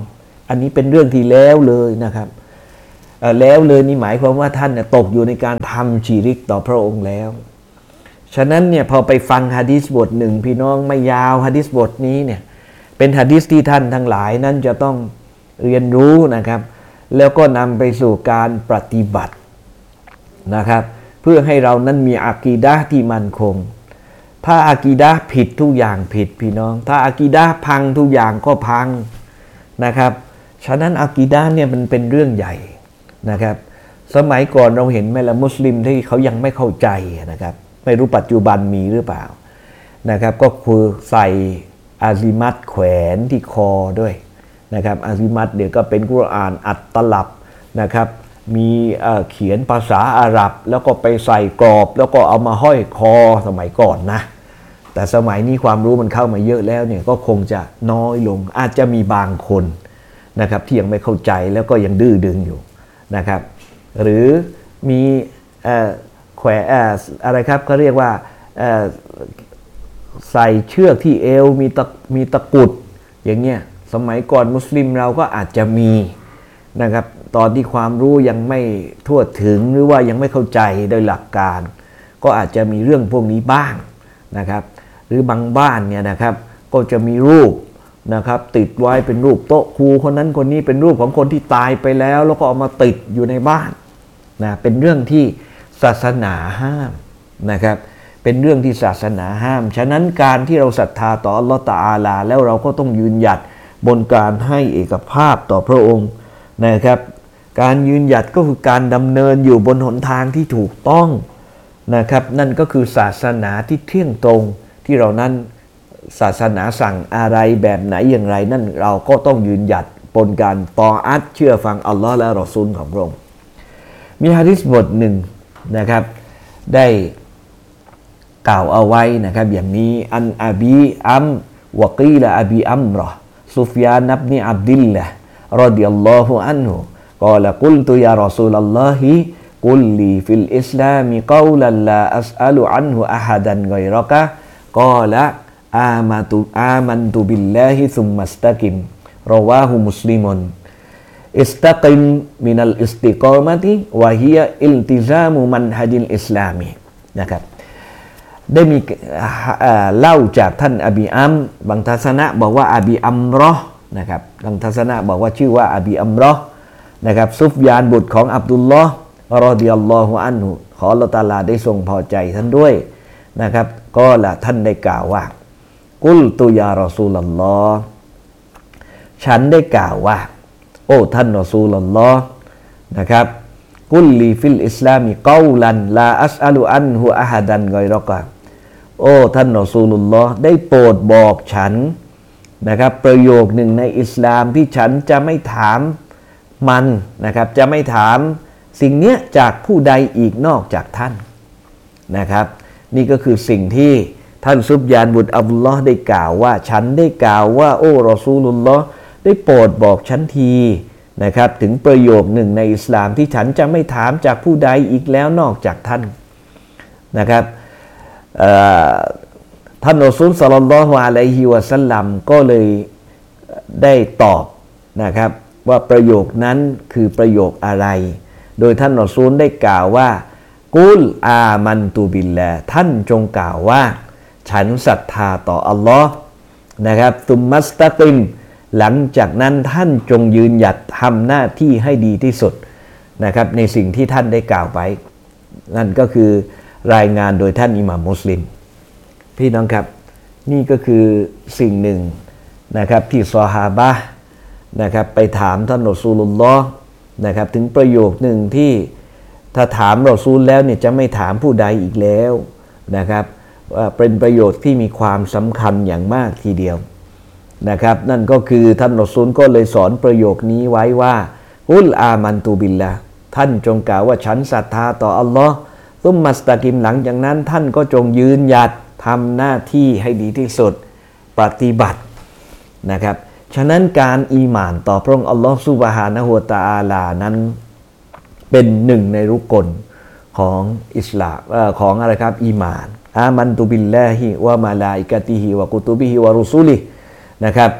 อันนี้เป็นเรื่องที่แล้วเลยนะครับแล้วเลยนี่หมายความว่าท่านเนี่ยตกอยู่ในการทำชีริกต่อพระองค์แล้วฉะนั้นเนี่ยพอไปฟังหะดีษบทหนึ่งพี่น้องไม่ยาวหะดีษบทนี้เนี่ยเป็นหะดีษที่ท่านทั้งหลายนั้นจะต้องเรียนรู้นะครับแล้วก็นำไปสู่การปฏิบัตินะครับเพื่อให้เรานั้นมีอากีดะห์ที่มั่นคงถ้าอากีดะห์ผิดทุกอย่างผิดพี่น้องถ้าอากีดะห์พังทุกอย่างก็พังนะครับฉะนั้นอากีดะห์เนี่ยมันเป็นเรื่องใหญ่นะครับสมัยก่อนเราเห็นไหมล่ะมุสลิมที่เขายังไม่เข้าใจนะครับไม่รู้ปัจจุบันมีหรือเปล่านะครับก็คือใส่อาซิมัตแขวนที่คอด้วยนะครับอาซิมัตเดี๋ยวก็เป็นกุรอานอัดตลับนะครับมีเขียนภาษาอาหรับแล้วก็ไปใส่กรอบแล้วก็เอามาห้อยคอสมัยก่อนนะแต่สมัยนี้ความรู้มันเข้ามาเยอะแล้วเนี่ยก็คงจะน้อยลงอาจจะมีบางคนนะครับที่ยังไม่เข้าใจแล้วก็ยังดื้อดึงอยู่นะครับหรือมีแขวนอะไรครับเขาเรียกว่าใส่เชือกที่เอวมีตะกุดอย่างเงี้ยสมัยก่อนมุสลิมเราก็อาจจะมีนะครับตอนที่ความรู้ยังไม่ทั่วถึงหรือว่ายังไม่เข้าใจโดยหลักการก็อาจจะมีเรื่องพวกนี้บ้างนะครับหรือบางบ้านเนี่ยนะครับก็จะมีรูปนะครับติดไว้เป็นรูปโต๊ะครูคนนั้นคนนี้เป็นรูปของคนที่ตายไปแล้วแล้วก็เอามาติดอยู่ในบ้านนะเป็นเรื่องที่ศาสนาห้ามนะครับเป็นเรื่องที่ศาสนาห้ามฉะนั้นการที่เราศรัทธาต่ออัลลอฮฺตะอาลาแล้วเราก็ต้องยืนหยัดบนการให้เอกภาพต่อพระองค์นะครับการยืนหยัดก็คือการดำเนินอยู่บนหนทางที่ถูกต้องนะครับนั่นก็คือศาสนาที่เที่ยงตรงที่เรานั้นศาสนาสั่งอะไรแบบไหนอย่างไรนั่นเราก็ต้องยืนหยัดบนการตออัตเชื่อฟังอัลลอฮ์และรอซูลของพระองค์มีหะดีษบทหนึ่งนะครับได้กล่าวเอาไว้นะครับอย่างนี้อันอบีอัมวะกีละอบีอัมรอซุฟยานบินอับดิลละรอฎิยัลลอฮุอันฮุกอละกุลตุยารอซูลัลลอฮิกุลลีฟิลอิสลามิกอลัลลาอัสอัลุอันฮุอะฮัดันกอยรอกะกอละอามันตุบิลลาฮิซุมมัสตะกิมรอวาฮุมุสลิมุนอิสตะกิมมินัลอิสติกอมะติวะฮิยะอิลติซามุมันฮะจิลอิสลามีนะครับได้มีเล่าจากท่านอบีอัมบางทัศนะบอกว่าอบีอัมรอนะครับบางทัศนะบอกว่าชื่อว่าอบีอัมรอนะครับซุฟยานบุตรของอับดุลลอฮ์รอฎิยัลลอฮุอันฮุขออัลเลาะห์ตะอาลาได้ทรงพอใจท่านด้วยนะครับก็ละท่านได้กล่าวว่ากุลตุยารอซูลัลลอฮ์ฉันได้กล่าวว่าโอ้ท่านรอซูลุลลอฮ์นะครับกุลลีฟิลอิสลามิกอลันลาอัสอัลุอันฮุอะฮัดันกอยรอกะโอ้ท่านรอซูลุลลอฮ์ได้โปรดบอกฉันนะครับประโยคหนึ่งในอิสลามที่ฉันจะไม่ถามมันนะครับจะไม่ถามสิ่งเนี้ยจากผู้ใดอีกนอกจากท่านนะครับนี่ก็คือสิ่งที่ท่านซุบยานบุตรอับดุลลอฮ์ได้กล่าวว่าฉันได้กล่าวว่าโอ้รอซูลุลลอฮ์ได้โปรดบอกฉันทีนะครับถึงประโยคหนึ่งในอิสลามที่ฉันจะไม่ถามจากผู้ใดอีกแล้วนอกจากท่านนะครับท่านรอซูลศ็อลลัลลอฮุอะลัยฮิวะซัลลัมก็เลยได้ตอบนะครับว่าประโยคนั้นคือประโยคอะไรโดยท่านรอซูลได้กล่าวว่ากุลอามันตุบิลลาท่านจงกล่าวว่าฉันศรัทธาต่ออัลลอฮ์นะครับตุมมัสตะกิมหลังจากนั้นท่านจงยืนหยัดทำหน้าที่ให้ดีที่สุดนะครับในสิ่งที่ท่านได้กล่าวไปนั่นก็คือรายงานโดยท่านอิหม่ามมุสลิมพี่น้องครับนี่ก็คือสิ่งหนึ่งนะครับที่ซอฮาบะห์นะครับไปถามท่านรอซูลุลลอฮ์นะครับถึงประโยคหนึ่งที่ถ้าถามรอซูลแล้วเนี่ยจะไม่ถามผู้ใดอีกแล้วนะครับเป็นประโยชน์ที่มีความสำคัญอย่างมากทีเดียวนะครับนั่นก็คือท่านรอซูลก็เลยสอนประโยคนี้ไว้ว่ากุลอามันตุบิลลาท่านจงกล่าวว่าฉันศรัทธาต่ออัลลอฮ์ซุมมัสตะกิมหลังจากนั้นท่านก็จงยืนหยัดทำหน้าที่ให้ดีที่สุดปฏิบัตินะครับฉะนั้นการอีหม่านต่อพระองค์อัลลอฮ์ซุบฮานะฮูวะตะอาลานั้นเป็นหนึ่งในรุกลของอิสลามของอะไรครับอีหม่านอามันตุบิลลาฮิวะมะลาอิกะติฮิวะกุตุบิฮิวะรุซูลินะครับ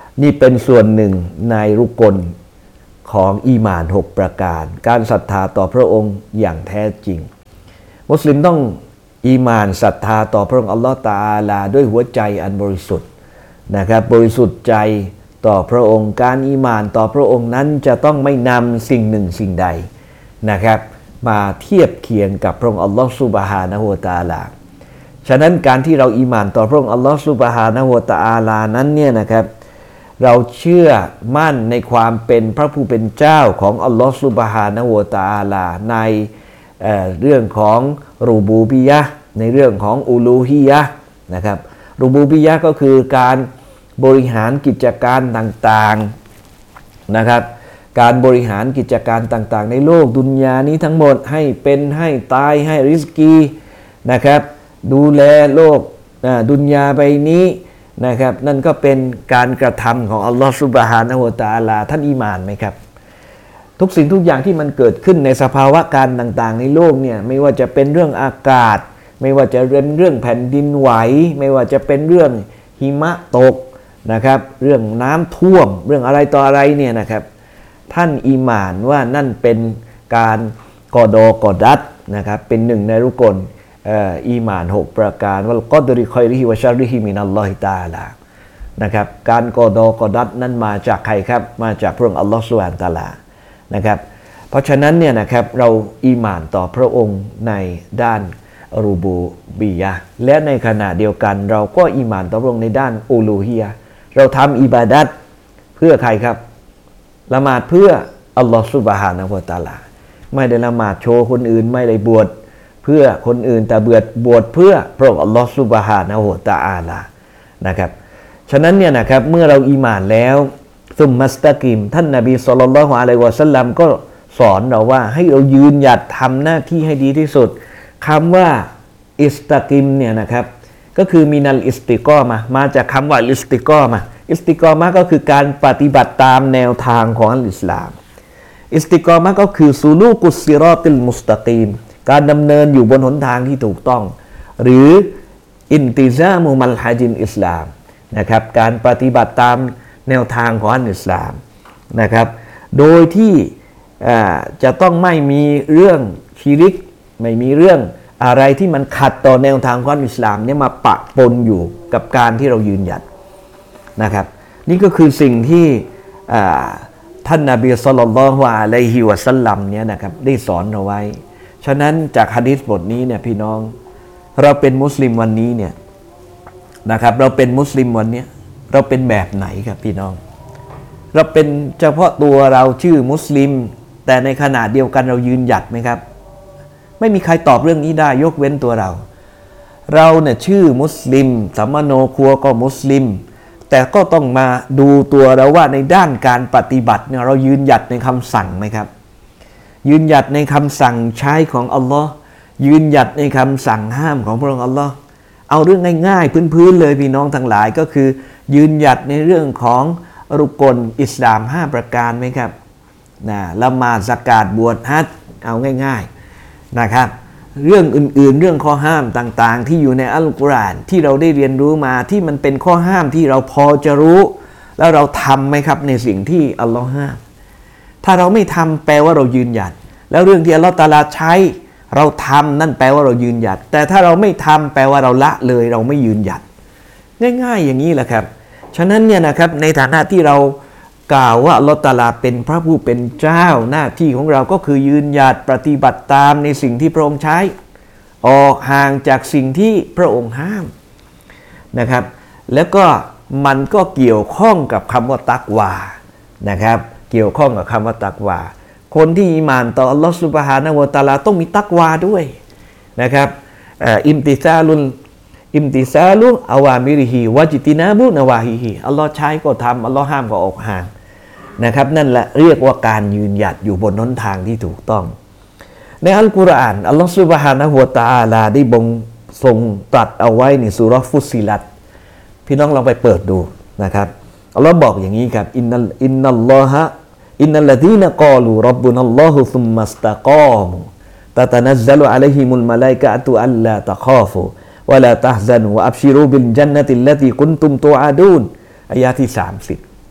นี่เป็นส่วนหนึ่งในรุกลของอีหม่าน6ประการการศรัทธาต่อพระองค์อย่างแท้จริงมุสลิมต้องอีหม่านศรัทธาต่อพระองค์อัลลอฮฺตะอาลาด้วยหัวใจอันบริสุทธิ์นะครับบริสุทธิ์ใจต่อพระองค์การอีหม่านต่อพระองค์นั้นจะต้องไม่นำสิ่งหนึ่งสิ่งใดนะครับมาเทียบเคียงกับพระองค์อัลลอฮฺซุบฮานะฮูวะตะอาลาฉะนั้นการที่เราอีหม่านต่อพระองค์อัลลอฮฺซุบฮานะฮูวะตะอาลานั้นเนี่ยนะครับเราเชื่อมั่นในความเป็นพระผู้เป็นเจ้าของอัลลอฮฺซุบฮานะฮูวะตะอาลาในเรื่องของรูบูบิยะห์ในเรื่องของอูลูฮียะห์นะครับรูบูบิยะห์ก็คือการบริหารกิจการต่างๆนะครับการบริหารกิจการต่างๆในโลกดุนยานี้ทั้งหมดให้เป็นให้ตายให้ริสกีนะครับดูแลโลกดุนยาใบนี้นะครับนั่นก็เป็นการกระทำของอัลลอฮฺซุบฮานะฮูวะตะอาลาท่านอีหม่านไหมครับทุกสิ่งทุกอย่างที่มันเกิดขึ้นในสภาวะการต่างๆในโลกเนี่ยไม่ว่าจะเป็นเรื่องอากาศไม่ว่าจะเป็นเรื่องแผ่นดินไหวไม่ว่าจะเป็นเรื่องหิมะตกนะครับเรื่องน้ำท่วมเรื่องอะไรต่ออะไรเนี่ยนะครับท่านอีหม่านว่านั่นเป็นการกอดอกอดัดนะครับเป็นหนึ่งในรุกลอีหม่าน6ประการวัลกอดริคอยริฮิวะชัรริฮิมินัลลอฮิตะอาลานะครับการกอดอกอดัดนั้นมาจากใครครับมาจากพระองค์อัลลอฮฺซุบฮานะฮูวะตะอาลานะครับเพราะฉะนั้นเนี่ยนะครับเราอีหม่านต่อพระองค์ในด้านรูบูบียะห์และในขณะเดียวกันเราก็อีหม่านต่อพระองค์ในด้านอูลูฮียะห์เราทำอิบาดัตเพื่อใครครับละหมาดเพื่ออัลลอฮฺซุบฮานะฮูวะตะอาลาไม่ได้ละหมาดโชว์คนอื่นไม่ได้บวชเพื่อคนอื่นแต่บวชเพื่อพระองค์อัลลอฮฺซุบฮานะฮูวะตะอาลานะครับฉะนั้นเนี่ยนะครับเมื่อเราอีหม่านแล้วซุมมัสตะกิมท่านนบีศ็อลลัลลอฮุอะลัยฮิวะซัลลัมก็สอนเราว่าให้เรายืนหยัดทำหน้าที่ให้ดีที่สุดคำว่าอิสตะกิมเนี่ยนะครับก็คือมินัลอิสติกอมาจากคำว่าอิสติกอมะก็คือการปฏิบัติตามแนวทางของอัลอิสลามอิสติกอมะก็คือซูลูกุสซิรอติลมุสตะกีมการดำเนินอยู่บนหนทางที่ถูกต้องหรืออินติซามุมัลฮะจินอิสลามนะครับการปฏิบัติตามแนวทางของอัลอิสลามนะครับโดยที่จะต้องไม่มีเรื่องชิริกไม่มีเรื่องอะไรที่มันขัดต่อแนวทางของอิสลามเนี่ยมาปะปนอยู่กับการที่เรายืนหยัดนะครับนี่ก็คือสิ่งที่ท่านนบีศ็อลลัลลอฮุอะลัยฮิวะซัลลัมเนี่ยนะครับได้สอนเอาไว้ฉะนั้นจากหะดีษบทนี้เนี่ยพี่น้องเราเป็นมุสลิมวันนี้เนี่ยนะครับเราเป็นมุสลิมวันนี้เราเป็นแบบไหนครับพี่น้องเราเป็นเฉพาะตัวเราชื่อมุสลิมแต่ในขณะเดียวกันเรายืนหยัดไหมครับไม่มีใครตอบเรื่องนี้ได้ยกเว้นตัวเราเนี่ยชื่อมุสลิมสัมมโนครัวก็มุสลิมแต่ก็ต้องมาดูตัวเราว่าในด้านการปฏิบัติเนี่ยเรายืนหยัดในคำสั่งไหมครับยืนหยัดในคำสั่งใช้ของอัลลอฮ์ยืนหยัดในคำสั่งห้ามของพระองค์อัลลอฮ์เอาเรื่องง่ายๆพื้นๆเลยพี่น้องทั้งหลายก็คือยืนหยัดในเรื่องของรุกลอิสลาม5ประการไหมครับละหมาดซะกาตบวชฮัจญ์เอาง่ายๆนะครับเรื่องอื่นๆเรื่องข้อห้ามต่างๆที่อยู่ในอัลกุรอานที่เราได้เรียนรู้มาที่มันเป็นข้อห้ามที่เราพอจะรู้แล้วเราทำไหมครับในสิ่งที่อัลลอฮ์ห้ามถ้าเราไม่ทำแปลว่าเรายืนหยัดแล้วเรื่องที่อัลลอฮ์ตะอาลาใช้เราทำนั่นแปลว่าเรายืนหยัดแต่ถ้าเราไม่ทำแปลว่าเราละเลยเราไม่ยืนหยัดง่ายๆอย่างนี้แหละครับฉะนั้นเนี่ยนะครับในฐานะที่เรากล่าวว่าอัลลอฮฺตะอาลาเป็นพระผู้เป็นเจ้าหน้าที่ของเราก็คือยืนหยัดปฏิบัติตามในสิ่งที่พระองค์ใช้ออกห่างจากสิ่งที่พระองค์ห้ามนะครับแล้วก็มันก็เกี่ยวข้องกับคำว่าตักวานะครับเกี่ยวข้องกับคำว่าตักวาคนที่อีหม่านต่ออัลลอฮฺซุบฮานะฮูวะตะอาลาต้องมีตักวาด้วยนะครับอิมติซาลุอาวามิริฮิวะจิตินาบุนาวาฮิฮิอัลลอฮ์ใช้ก็ทำอัลลอฮ์ห้ามก็ออกห่างนะครับนั่นแหละเรียกว่าการยืนหยัดอยู่บนหนทางที่ถูกต้องในอัลกุรอานอัลลอฮ์ซุบฮานะฮูวะตะอาลาได้ทรงตรัสเอาไว้ในซูเราะห์ฟุสซิลัตพี่น้องลองไปเปิดดูนะครับอัลลอฮ์บอกอย่างนี้ครับอินนัลลอฮะอินนัลลซีนะกอลูร็อบบุนัลลอฮุซุมมัสตะกอมูตะตะนัซซะลุอะลัยฮิมุลมะลาอิกะตุอัลลาตะคอฟูวะลาตะฮซันูวะอับชิรูบิลญันนะติลลตีกุนตุมตูอาดูนอายะที่30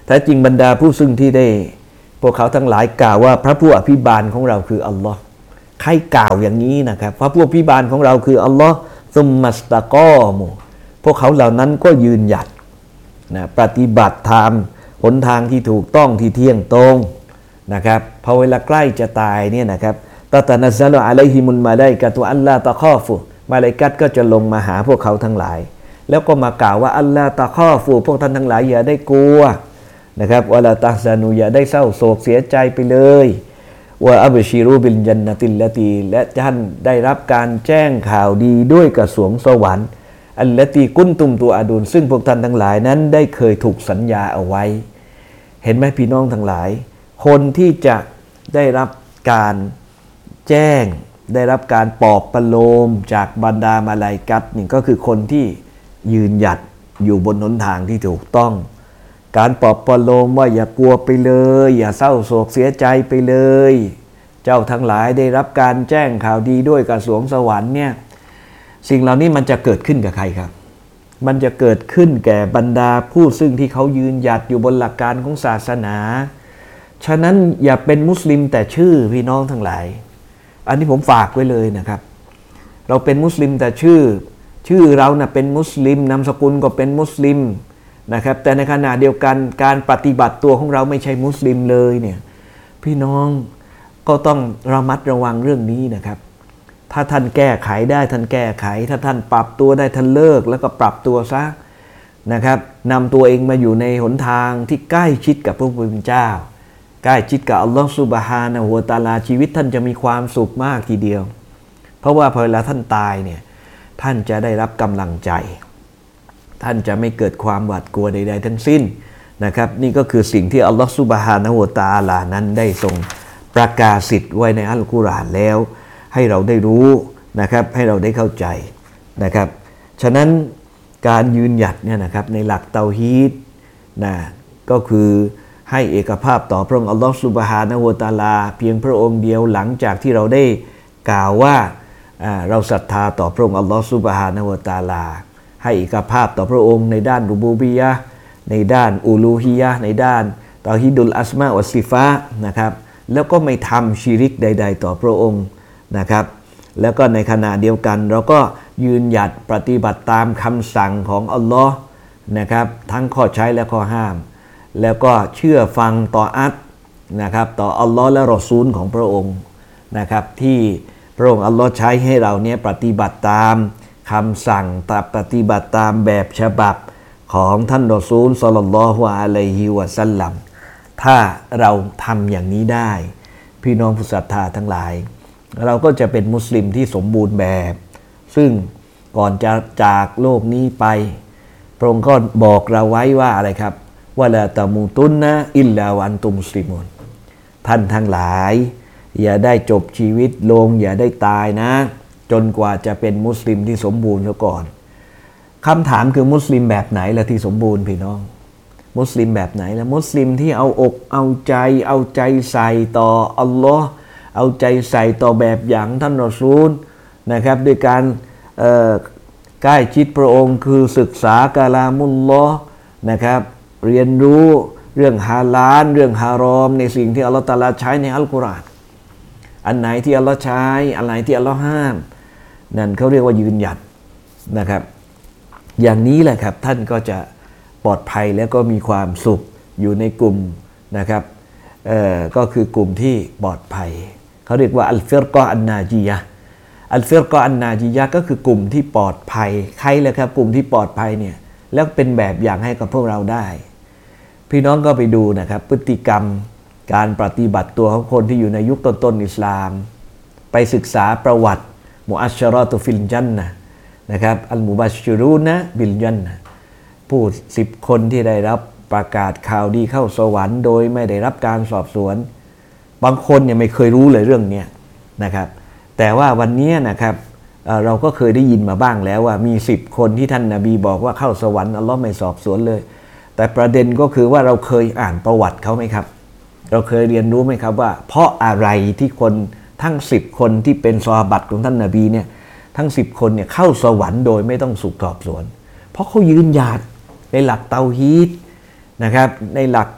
แท้จริงบรรดาผู้ซึ่งที่ได้พวกเขาทั้งหลายกล่าวว่าพระผู้อภิบาลของเราคืออัลลอฮ์ใครกล่าวอย่างนี้นะครับพระผู้อภิบาลของเราคืออัลลอฮ์ซุมมัสตะกอมุพวกเขาเหล่านั้นก็ยืนหยัดนะปฏิบัติธรรมหนทางที่ถูกต้องที่เที่ยงตรงนะครับพอเวลาใกล้จะตายเนี่ยนะครับตะตะนัซซะลุอะลัยฮิมุลมาลาอิกะตุอัลลาตะคอฟุมาลาอิกัตก็จะลงมาหาพวกเขาทั้งหลายแล้วก็มากล่าวว่าอัลลาตะคอฟุพวกท่านทั้งหลายอย่าได้กลัวนะครับวะลาตัฮซานูอย่าได้เศร้าโศกเสียใจไปเลยว่าอับชิรูบิลญันนะติลละตีและท่านได้รับการแจ้งข่าวดีด้วยกระสวงสวรรค์อัลละตีกุนตุมตัวอาดุลซึ่งพวกท่านทั้งหลายนั้นได้เคยถูกสัญญาเอาไว้เห็นไหมพี่น้องทั้งหลายคนที่จะได้รับการแจ้งได้รับการปลอบประโลมจากบรรดามาลาอิกัตนี่ก็คือคนที่ยืนหยัดอยู่บนหนทางที่ถูกต้องการปลอบประโลมว่าอย่ากลัวไปเลยอย่าเศร้าโศกเสียใจไปเลยเจ้าทั้งหลายได้รับการแจ้งข่าวดีด้วยกระสวงสวรรค์เนี่ยสิ่งเหล่านี้มันจะเกิดขึ้นกับใครครับมันจะเกิดขึ้นแก่บรรดาผู้ซึ่งที่เขายืนหยัดอยู่บนหลักการของศาสนาฉะนั้นอย่าเป็นมุสลิมแต่ชื่อพี่น้องทั้งหลายอันนี้ผมฝากไว้เลยนะครับเราเป็นมุสลิมแต่ชื่อเราน่ะเป็นมุสลิมนามสกุลก็เป็นมุสลิมนะครับแต่ในขณะเดียวกันการปฏิบัติตัวของเราไม่ใช่มุสลิมเลยเนี่ยพี่น้องก็ต้องระมัดระวังเรื่องนี้นะครับถ้าท่านแก้ไขได้ท่านแก้ไขถ้าท่านปรับตัวได้ท่านเลิกแล้วก็ปรับตัวซะนะครับนำตัวเองมาอยู่ในหนทางที่ใกล้ชิดกับพระผู้เป็นเจ้าใกล้ชิดกับอัลลอฮฺซุบฮานะฮูวะตะอาลาชีวิตท่านจะมีความสุขมากทีเดียวเพราะว่าพอเวลาท่านตายเนี่ยท่านจะได้รับกำลังใจท่านจะไม่เกิดความหวาดกลัวใดๆทั้งสิ้นนะครับนี่ก็คือสิ่งที่อัลลอฮฺซุบฮานะฮูวะตะอาลานั้นได้ทรงประกาศสิทธิ์ไว้ในอัลกุรอานแล้วให้เราได้รู้นะครับให้เราได้เข้าใจนะครับฉะนั้นการยืนหยัดเนี่ยนะครับในหลักเตาฮีดนะก็คือให้เอกภาพต่อพระองค์อัลลอฮฺซุบฮานะฮูวะตะอาลาเพียงพระองค์เดียวหลังจากที่เราได้กล่าวว่าเราศรัทธาต่อพระองค์อัลลอฮฺซุบฮานะฮูวะตะอาลาให้เอกภาพต่อพระองค์ในด้านรุบูบิยะห์ในด้านอูลูฮียะห์ในด้านเตาฮีดุลอัสมาวัสซิฟาตนะครับแล้วก็ไม่ทำชิริกใดๆต่อพระองค์นะครับแล้วก็ในขณะเดียวกันเราก็ยืนหยัดปฏิบัติตามคำสั่งของอัลลอฮ์นะครับทั้งข้อใช้และข้อห้ามแล้วก็เชื่อฟังต่ออัตนะครับต่ออัลลอฮ์และรอซูลของพระองค์นะครับที่พระองค์อัลลอฮ์ใช้ให้เราเนี่ยปฏิบัติตามคำสั่งปฏิบัติตามแบบฉบับของท่านรอซูลศ็อลลัลลอฮุอะลัยฮิวะซัลลัมถ้าเราทำอย่างนี้ได้พี่น้องผู้ศรัทธาทั้งหลายเราก็จะเป็นมุสลิมที่สมบูรณ์แบบซึ่งก่อนจะจากโลกนี้ไปพระองค์ก็บอกเราไว้ว่าอะไรครับว่าละตะมูตุนนะอิลลาวันตุมุสลิมุนท่านทั้งหลายอย่าได้จบชีวิตลงอย่าได้ตายนะจนกว่าจะเป็นมุสลิมที่สมบูรณ์ซะก่อนคำถามคือมุสลิมแบบไหนล่ะที่สมบูรณ์พี่น้องมุสลิมแบบไหนล่ะมุสลิมที่เอาอกเอาใจใส่ต่ออัลลอฮ์เอาใจใส่ต่อแบบอย่างท่านรอซูลนะครับด้วยการใกล้ชิดพระองค์คือศึกษากะลามุลลอฮ์นะครับเรียนรู้เรื่องฮาลาลเรื่องฮารอมในสิ่งที่อัลลอฮฺตะอาลาใช้ในอัลกุรอานอันไหนที่อัลลอฮฺใช้อันไหนที่อัลลอฮฺห้ามนั่นเขาเรียกว่ายืนหยัดนะครับอย่างนี้แหละครับท่านก็จะปลอดภัยแล้วก็มีความสุขอยู่ในกลุ่มนะครับก็คือกลุ่มที่ปลอดภัยเขาเรียกว่าอัลฟิรกออันนาจียะอัลฟิรกออันนาจียะก็คือกลุ่มที่ปลอดภัยใครเลยครับกลุ่มที่ปลอดภัยเนี่ยแล้วเป็นแบบอย่างให้กับพวกเราได้พี่น้องก็ไปดูนะครับพฤติกรรมการปฏิบัติตัวของคนที่อยู่ในยุคต้นๆอิสลามไปศึกษาประวัติมุอัชชะรอตุฟิลญันนะนะครับอัลมุบัชชิรูนะบิลญันนะผู้10 คนที่ได้รับประกาศข่าวดีเข้าสวรรค์โดยไม่ได้รับการสอบสวนบางคนเนี่ยไม่เคยรู้เลยเรื่องนี้นะครับแต่ว่าวันนี้นะครับเราก็เคยได้ยินมาบ้างแล้วว่ามี10 คนที่ท่านนบีบอกว่าเข้าสวรรค์อัลลอฮ์ไม่สอบสวนเลยแต่ประเด็นก็คือว่าเราเคยอ่านประวัติเขาไหมครับเราเคยเรียนรู้ไหมครับว่าเพราะอะไรที่คนทั้ง10 คนที่เป็นซอฮาบะห์ของท่านนบีเนี่ยทั้ง10 คนเนี่ยเข้าสวรรค์โดยไม่ต้องถูกสอบสวนเพราะเขายืนหยัดในหลักเตาฮีดนะครับในหลัก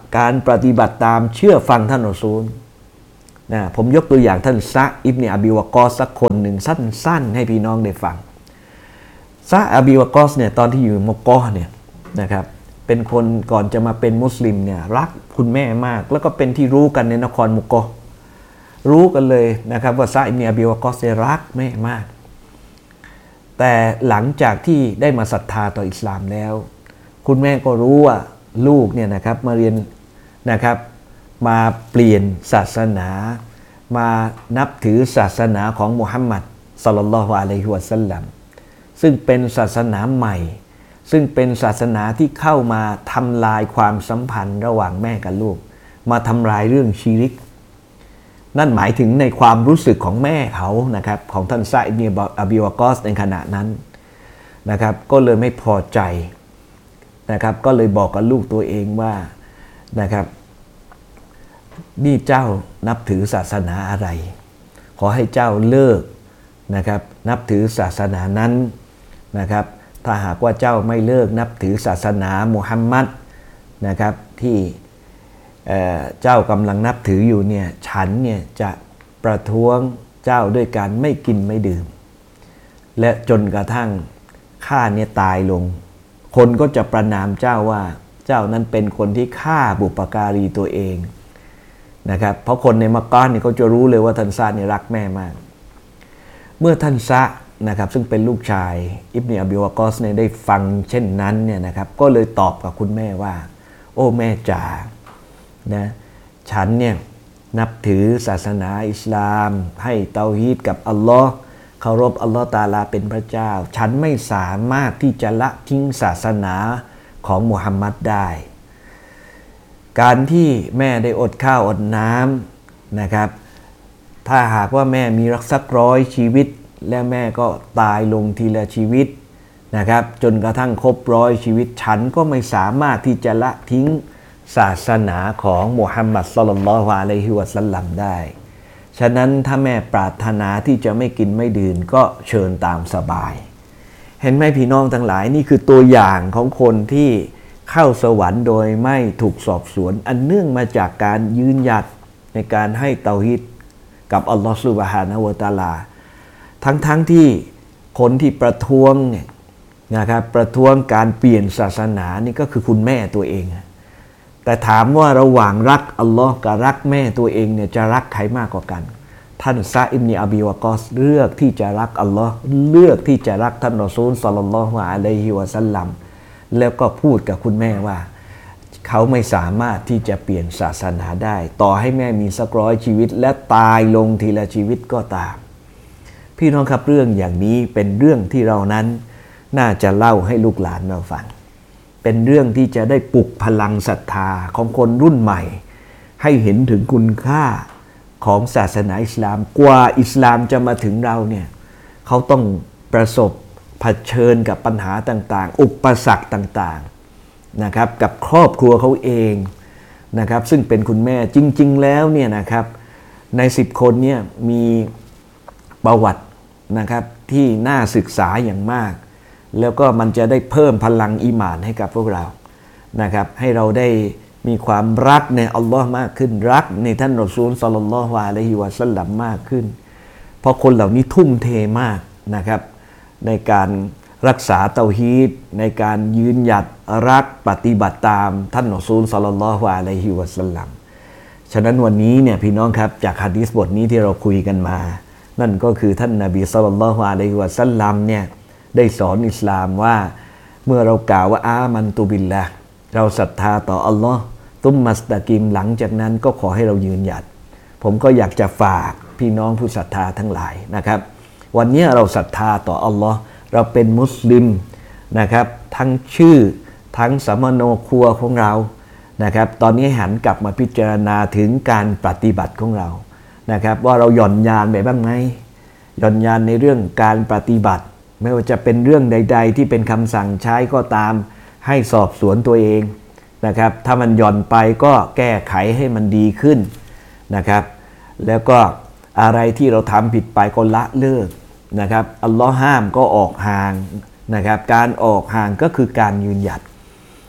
การปฏิบัติตามเชื่อฟังท่านรอซูลนะผมยกตัวอย่างท่านซะอิบเนอบีวะกอสสักคนหนึ่งสั้นๆให้พี่น้องได้ฟังซะอบีวะกอสเนี่ยตอนที่อยู่มักกะฮ์เนี่ยนะครับเป็นคนก่อนจะมาเป็นมุสลิมเนี่ยรักคุณแม่มากแล้วก็เป็นที่รู้กันในนครมักกะฮ์รู้กันเลยนะครับว่าซะอิบเนอบีวะกอสเนี่ยรักแม่มากแต่หลังจากที่ได้มาศรัทธาต่ออิสลามแล้วคุณแม่ก็รู้ว่าลูกเนี่ยนะครับมาเรียนนะครับมาเปลี่ยนศาสนามานับถือศาสนาของมุฮัมมัดศ็อลลัลลอฮุอะลัยฮิวะซัลลัมซึ่งเป็นศาสนาใหม่ซึ่งเป็นศาสนาที่เข้ามาทำลายความสัมพันธ์ระหว่างแม่กับลูกมาทำลายเรื่องชีริกนั่นหมายถึงในความรู้สึกของแม่เขานะครับของท่านซะอิบเนอบีวะกอสในขณะนั้นนะครับก็เลยไม่พอใจนะครับก็เลยบอกกับลูกตัวเองว่านะครับนี่เจ้านับถือศาสนาอะไรขอให้เจ้าเลิกนะครับนับถือศาสนานั้นนะครับถ้าหากว่าเจ้าไม่เลิกนับถือศาสนามุฮัมมัดนะครับที่เจ้ากำลังนับถืออยู่เนี่ยฉันเนี่ยจะประท้วงเจ้าด้วยการไม่กินไม่ดื่มและจนกระทั่งข้าเนี่ยตายลงคนก็จะประณามเจ้าว่าเจ้านั้นเป็นคนที่ฆ่าบุปการีตัวเองนะครับเพราะคนในมักกะฮ์เนี่ยเขาจะรู้เลยว่าท่านซะเนี่ยรักแม่มากเมื่อท่านซะนะครับซึ่งเป็นลูกชายอิบเนอบีวะกอสเนี่ยได้ฟังเช่นนั้นเนี่ยนะครับก็เลยตอบกับคุณแม่ว่าโอ้แม่จ๋านะฉันเนี่ยนับถือศาสนาอิสลามให้เตาฮีดกับอัลลอฮ์เคารพอัลลอฮ์ตะอาลาเป็นพระเจ้าฉันไม่สามารถที่จะละทิ้งศาสนาของมุฮัมมัดได้การที่แม่ได้อดข้าวอดน้ำนะครับถ้าหากว่าแม่มีรักสัก100 ชีวิตและแม่ก็ตายลงทีละชีวิตนะครับจนกระทั่งครบ100 ชีวิตฉันก็ไม่สามารถที่จะละทิ้งศาสนาของมุฮัมมัดศ็อลลัลลอฮุอะลัยฮิวะซัลลัมได้ฉะนั้นถ้าแม่ปรารถนาที่จะไม่กินไม่ดื่มก็เชิญตามสบายเห็นไหมพี่น้องทั้งหลายนี่คือตัวอย่างของคนที่เข้าสวรรค์โดยไม่ถูกสอบสวนอันเนื่องมาจากการยืนหยัดในการให้เตาฮีดกับอัลลอฮฺซุบฮานะฮูวะตะอาลาทั้งที่คนที่ประท้วงเนี่ยนะครับประท้วงการเปลี่ยนศาสนานี่ก็คือคุณแม่ตัวเองแต่ถามว่าระหว่างรักอัลลอฮ์กับรักแม่ตัวเองเนี่ยจะรักใครมากกว่ากันท่านซะอิบเนอบีวะกอสเลือกที่จะรักอัลลอฮ์เลือกที่จะรักท่านรอซูลศ็อลลัลลอฮุอะลัยฮิวะซัลลัมแล้วก็พูดกับคุณแม่ว่าเขาไม่สามารถที่จะเปลี่ยนศาสนาได้ต่อให้แม่มีสัก100 ชีวิตและตายลงทีละชีวิตก็ตามพี่น้องครับเรื่องอย่างนี้เป็นเรื่องที่เรานั้นน่าจะเล่าให้ลูกหลานเราฟังเป็นเรื่องที่จะได้ปลุกพลังศรัทธาของคนรุ่นใหม่ให้เห็นถึงคุณค่าของศาสนาอิสลามกว่าอิสลามจะมาถึงเราเนี่ยเขาต้องประสบเผชิญกับปัญหาต่างๆอุปสรรคต่างๆนะครับกับครอบครัวเขาเองนะครับซึ่งเป็นคุณแม่จริงๆแล้วเนี่ยนะครับใน10 คนเนี่ยมีประวัตินะครับที่น่าศึกษาอย่างมากแล้วก็มันจะได้เพิ่มพลังอีหม่านให้กับพวกเรานะครับให้เราได้มีความรักในอัลลอฮ์มากขึ้นรักในท่านรอซูลศ็อลลัลลอฮุอะลัยฮิวะซัลลัมมากขึ้นเพราะคนเหล่านี้ทุ่มเทมากนะครับในการรักษาเตาฮีดในการยืนหยัดรักปฏิบัติตามท่านรอซูลศ็อลลัลลอฮุอะลัยฮิวะซัลลัมฉะนั้นวันนี้เนี่ยพี่น้องครับจากหะดีษบทนี้ที่เราคุยกันมานั่นก็คือท่านนบีศ็อลลัลลอฮุอะลัยฮิวะซัลลัมเนี่ยได้สอนอิสลามว่าเมื่อเรากล่าวว่าอามันตุบิลละเราศรัทธาต่ออัลลอฮ์ตุมมัสตะกิมหลังจากนั้นก็ขอให้เรายืนหยัดผมก็อยากจะฝากพี่น้องผู้ศรัทธาทั้งหลายนะครับวันนี้เราศรัทธาต่ออัลลอฮ์เราเป็นมุสลิมนะครับทั้งชื่อทั้งสมโนครัวของเรานะครับตอนนี้หันกลับมาพิจารณาถึงการปฏิบัติของเรานะครับว่าเราหย่อนยานไปบ้างไหมหย่อนยานในเรื่องการปฏิบัติไม่ว่าจะเป็นเรื่องใดๆที่เป็นคำสั่งใช้ก็ตามให้สอบสวนตัวเองนะครับถ้ามันหย่อนไปก็แก้ไขให้มันดีขึ้นนะครับแล้วก็อะไรที่เราทำผิดไปก็ละเลิกนะครับอัลลอฮ์ห้ามก็ออกห่างนะครับการออกห่างก็คือการยืนหยัด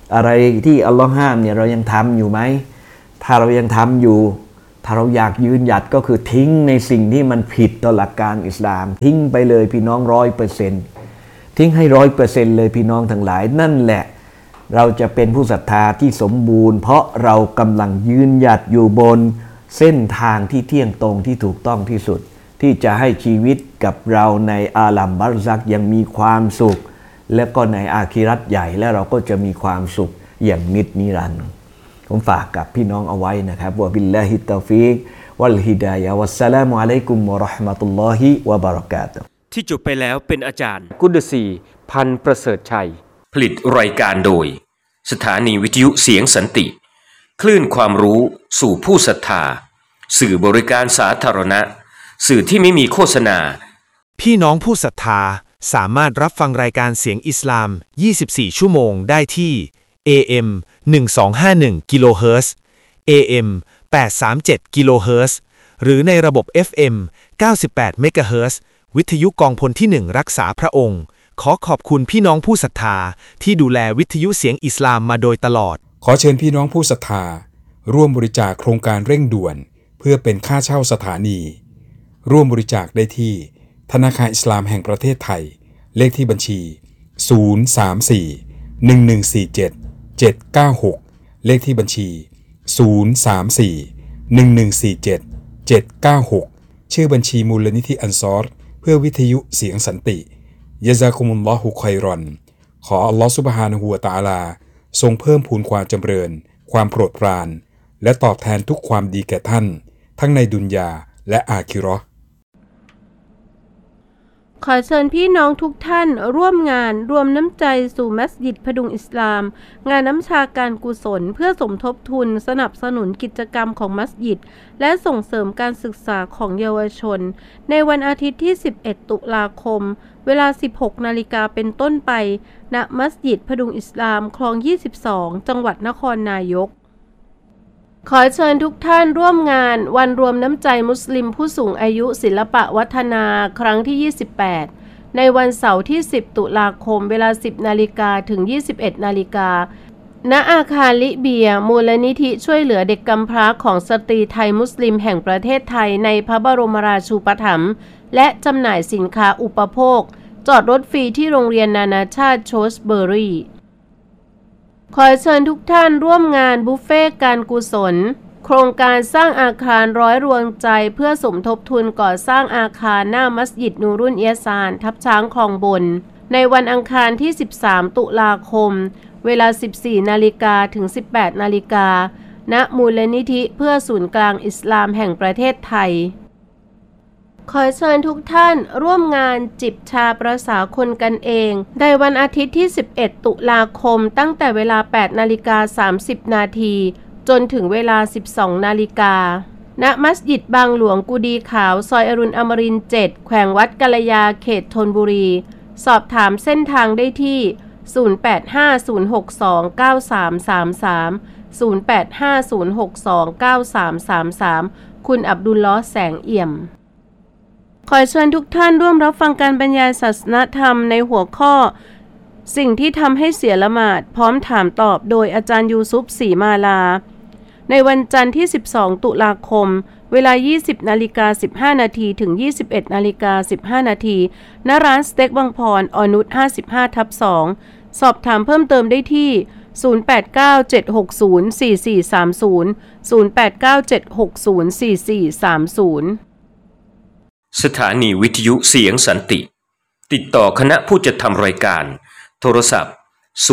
อะไรที่อัลลอฮ์ห้ามเนี่ยเรายังทำอยู่ไหมถ้าเรายังทำอยู่ถ้าเราอยากยืนหยัดก็คือทิ้งในสิ่งที่มันผิดต่อหลักการอิสลามทิ้งไปเลยพี่น้อง100%ทิ้งให้100%เลยพี่น้องทั้งหลายนั่นแหละเราจะเป็นผู้ศรัทธาที่สมบูรณ์เพราะเรากำลังยืนหยัดอยู่บนเส้นทางที่เที่ยงตรงที่ถูกต้องที่สุดที่จะให้ชีวิตกับเราในอาลัมบัรซักยังมีความสุขและก็ในอาคิเราะห์ใหญ่และเราก็จะมีความสุขอย่างนิรันดร์ผมฝากกับพี่น้องเอาไว้นะครับวะบิลลาฮิตตอฟิกวัลฮิดายะฮ์วัสสลามุอะลัยกุมวะเราะห์มะตุลลอฮิวะบะเราะกาตุฮ์ที่จบไปแล้วเป็นอาจารย์กุดซีพันธ์ประเสริฐชัยผลิตรายการโดยสถานีวิทยุเสียงสันติคลื่นความรู้สู่ผู้ศรัทธาสื่อบริการสาธารณะสื่อที่ไม่มีโฆษณาพี่น้องผู้ศรัทธาสามารถรับฟังรายการเสียงอิสลาม 24 ชั่วโมงได้ที่ AM 1251 กิโลเฮิรตซ์ AM 837 กิโลเฮิรตซ์หรือในระบบ FM 98 เมกะเฮิรตซ์วิทยุกองพลที่ 1 รักษาพระองค์ขอขอบคุณพี่น้องผู้ศรัทธาที่ดูแลวิทยุเสียงอิสลามมาโดยตลอดขอเชิญพี่น้องผู้ศรัทธาร่วมบริจาคโครงการเร่งด่วนเพื่อเป็นค่าเช่าสถานีร่วมบริจาคได้ที่ธนาคารอิสลามแห่งประเทศไทยเลขที่บัญชี 034-1147-796 เลขที่บัญชี 034-1147-796 ชื่อบัญชีมูลนิธิอันซอรเพื่อวิทยุเสียงสันติยะซากุมุลลอฮุค็อยรอนขออัลลอฮฺซุบฮานะฮูวะตะอาลาทรงเพิ่มพูนความจำเริญความโปรดปรานและตอบแทนทุกความดีแก่ท่านทั้งในดุนยาและอาคิเราะห์ขอเชิญพี่น้องทุกท่านร่วมงานรวมน้ำใจสู่มัสยิดพดุงอิสลามงานน้ำชาการกุศลเพื่อสมทบทุนสนับสนุนกิจกรรมของมัสยิดและส่งเสริมการศึกษาของเยาวชนในวันอาทิตย์ที่ 11 ตุลาคมเวลา 16 นาฬิกาเป็นต้นไปณมัสยิดพดุงอิสลามคลอง 22 จังหวัดนครนายกขอเชิญทุกท่านร่วมงานวันรวมน้ำใจมุสลิมผู้สูงอายุศิลปะวัฒนาครั้งที่ 28 ในวันเสาร์ที่ 10 ตุลาคมเวลา 10 นาฬิกาถึง 21 นาฬิกาณอาคารลิเบียมูลนิธิช่วยเหลือเด็กกำพร้าของสตรีไทยมุสลิมแห่งประเทศไทยในพระบรมราชูปถัมภ์และจำหน่ายสินค้าอุปโภคจอดรถฟรีที่โรงเรียนนานาชาติโชสเบอรี่ขอเชิญทุกท่านร่วมงานบุฟเฟ่การกุศลโครงการสร้างอาคารร้อยรวงใจเพื่อสมทบทุนก่อสร้างอาคารหน้ามัสยิดนูรุนเอียซานทับช้างคลองบนในวันอังคารที่ 13 ตุลาคมเวลา 14 นาฬิกาถึง 18 นาฬิกาณมูลนิธิเพื่อศูนย์กลางอิสลามแห่งประเทศไทยขอเชิญทุกท่านร่วมงานจิบชาประสาคนกันเองในวันอาทิตย์ที่ 11 ตุลาคมตั้งแต่เวลา 8:30 นาทีจนถึงเวลา 12 นาฬิกาณมัสยิดบางหลวงกุดีขาวซอยอรุณอมรินทร์ 7 แขวงวัดกัลยาเขตธนบุรีสอบถามเส้นทางได้ที่ 0850629333 0850629333 คุณอับดุลลอฮ์แสงเอี่ยมขอเชิญทุกท่านร่วมรับฟังการบรรยายศาสนธรรมในหัวข้อสิ่งที่ทำให้เสียละหมาดพร้อมถามตอบโดยอาจารย์ยูซุฟศรีมาลาในวันจันทร์ที่ 12 ตุลาคมเวลา 20:15 นาทีถึง 21:15 นาทีณร้านสเต็กบางพรอนุช 55/2 สอบถามเพิ่มเติมได้ที่ 0897604430 0897604430 สถานีวิทยุเสียงสันติติดต่อคณะผู้จัดทำรายการโทรศัพท์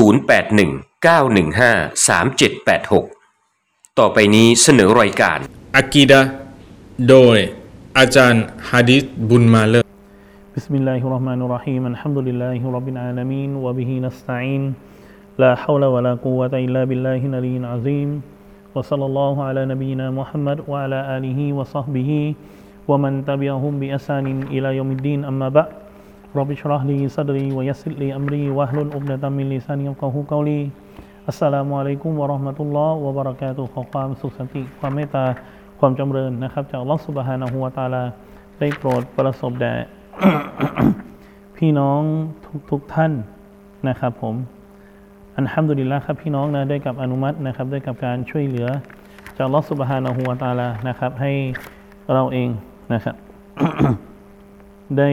0819153786ต่อไปนี้เสนอรายการอากีดะห์โดยอาจารย์ฮะดิษบุญมาเลอบิสมิลลาฮิรเราะห์มานิรเราะฮีมอัลฮัมดุลิลลาฮิร็อบบิลอาลามีนวะบิฮินัสตะอีนลาฮาวละวะลากุวะตะอิลลาบิลลาฮิลอะลียลอะซีมวะศ็อลลัลลอฮุอะลานบีนามุฮัมมัดวะอะลาอาลิฮิวะศอฮบิฮิومن تبعهم بإحسان إلى يوم الدين أما بعد رب اشرح لي صدري ويسر لي أمري واحلل عقدة من لساني يفقهوا قولي السلام عليكم ورحمة الله وبركاته ขอความสุขสันติความเมตตาความจำเริญนะครับจากอัลเลาะห์ซุบฮานะฮูวะตะอาลาได้โปรดประสบแด่ พี่น้องทุกท่านนะครับผมอัลฮัมดุลิลละห์ครับพี่น้องนะได้กับอนุมัตินะครับได้กับการช่วยเหลือจากอัลเลาะห์ซุบฮานะฮูวะตะอาลานะครับให้เราเองนะครับ ได้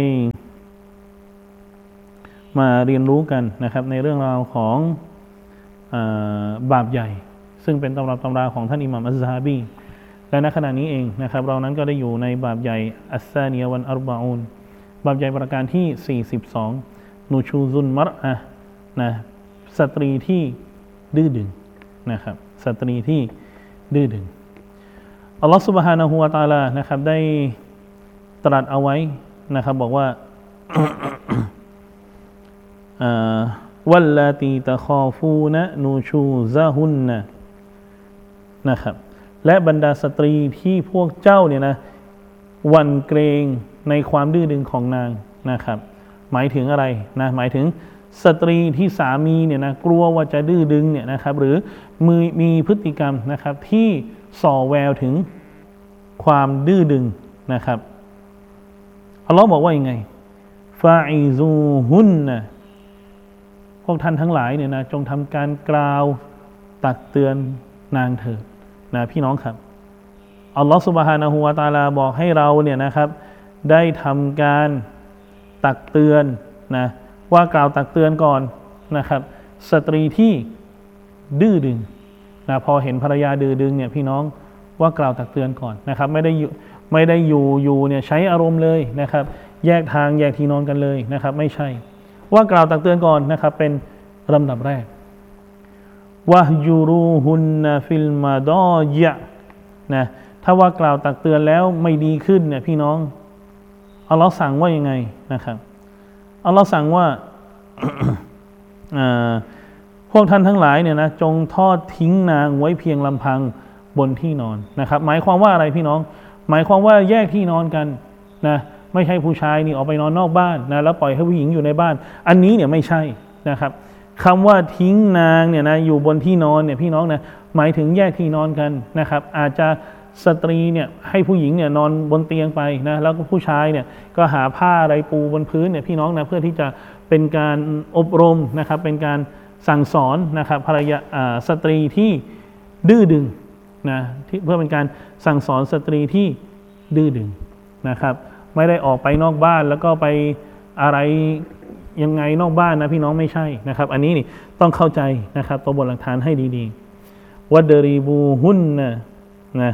มาเรียนรู้กันนะครับในเรื่องราวของบาปใหญ่ซึ่งเป็นตำรับตำราของท่านอิหม่ามอัซซะฮาบีและณขณะนี้เองนะครับเรานั้นก็ได้อยู่ในบาปใหญ่อัสซานียะวัลอัรบะอูนบาปใหญ่ประการที่42นูชูซุนมัรอะห์นะสตรีที่ดื้อดึงนะครับสตรีที่ดื้อดึงอัลลอฮฺซุบฮานะฮูวะตะอาลานะครับได้ตรัสเอาไว้นะครับบอกว่า วัลลาตีตะคอฟูนะนูชูซะฮุนนะนะครับและบรรดาสตรีที่พวกเจ้าเนี่ยนะหวั่นเกรงในความดื้อดึงของนางนะครับหมายถึงอะไรนะหมายถึงสตรีที่สามีเนี่ยนะกลัวว่าจะดื้อดึงเนี่ยนะครับหรือมีพฤติกรรมนะครับที่ส่อแววถึงความดื้อดึงนะครับอัลลอฮ์บอกว่ายังไงฟาอิซูฮุนนะพวกท่านทั้งหลายเนี่ยนะจงทำการกล่าวตักเตือนนางเถิดนะพี่น้องครับอัลลอฮฺซุบฮานะฮูวะตะอาลาบอกให้เราเนี่ยนะครับได้ทำการตักเตือนนะว่ากล่าวตักเตือนก่อนนะครับสตรีที่ดื้อดึงนะพอเห็นภรรยาดื้อดึงเนี่ยพี่น้องว่ากล่าวตักเตือนก่อนนะครับไม่ได้อยู่เนี่ยใช้อารมณ์เลยนะครับแยกทางแยกที่นอนกันเลยนะครับไม่ใช่ว่ากล่าวตักเตือนก่อนนะครับเป็นลำดับแรกวะยูรูฮุนนะฟิลมาดอยะนะถ้าว่ากล่าวตักเตือนแล้วไม่ดีขึ้นเนี่ยพี่น้องอัลลอฮ์สั่งว่ายังไงนะครับอัลลอฮ์สั่งว่า พวกท่านทั้งหลายเนี่ยนะจงทอดทิ้งนางไว้เพียงลำพังบนที่นอนนะครับหมายความว่าอะไรพี่น้องหมายความว่าแยกที่นอนกันนะไม่ใช่ผู้ชายนี่ออกไปนอนนอกบ้านนะแล้วปล่อยให้ผู้หญิงอยู่ในบ้านอันนี้เนี่ยไม่ใช่นะครับคำว่าทิ้งนางเนี่ยนะอยู่บนที่นอนเนี่ยพี่น้องนะหมายถึงแยกที่นอนกันนะครับอาจจะสตรีเนี่ยให้ผู้หญิงเนี่ยนอนบนเตียงไปนะแล้วก็ผู้ชายเนี่ยก็หาผ้าอะไรปูบนพื้นเนี่ยพี่น้องนะเพื่อที่จะเป็นการอบรมนะครับเป็นการสั่งสอนนะครับภรรยาสตรีที่ดื้อดึงนะเพื่อเป็นการสั่งสอนสตรีที่ดื้อดึงนะครับไม่ได้ออกไปนอกบ้านแล้วก็ไปอะไรยังไงนอกบ้านนะพี่น้องไม่ใช่นะครับอันนี้นี่ต้องเข้าใจนะครับตัวบทหลักฐานให้ดีๆวัดเดรีบูฮุนนะ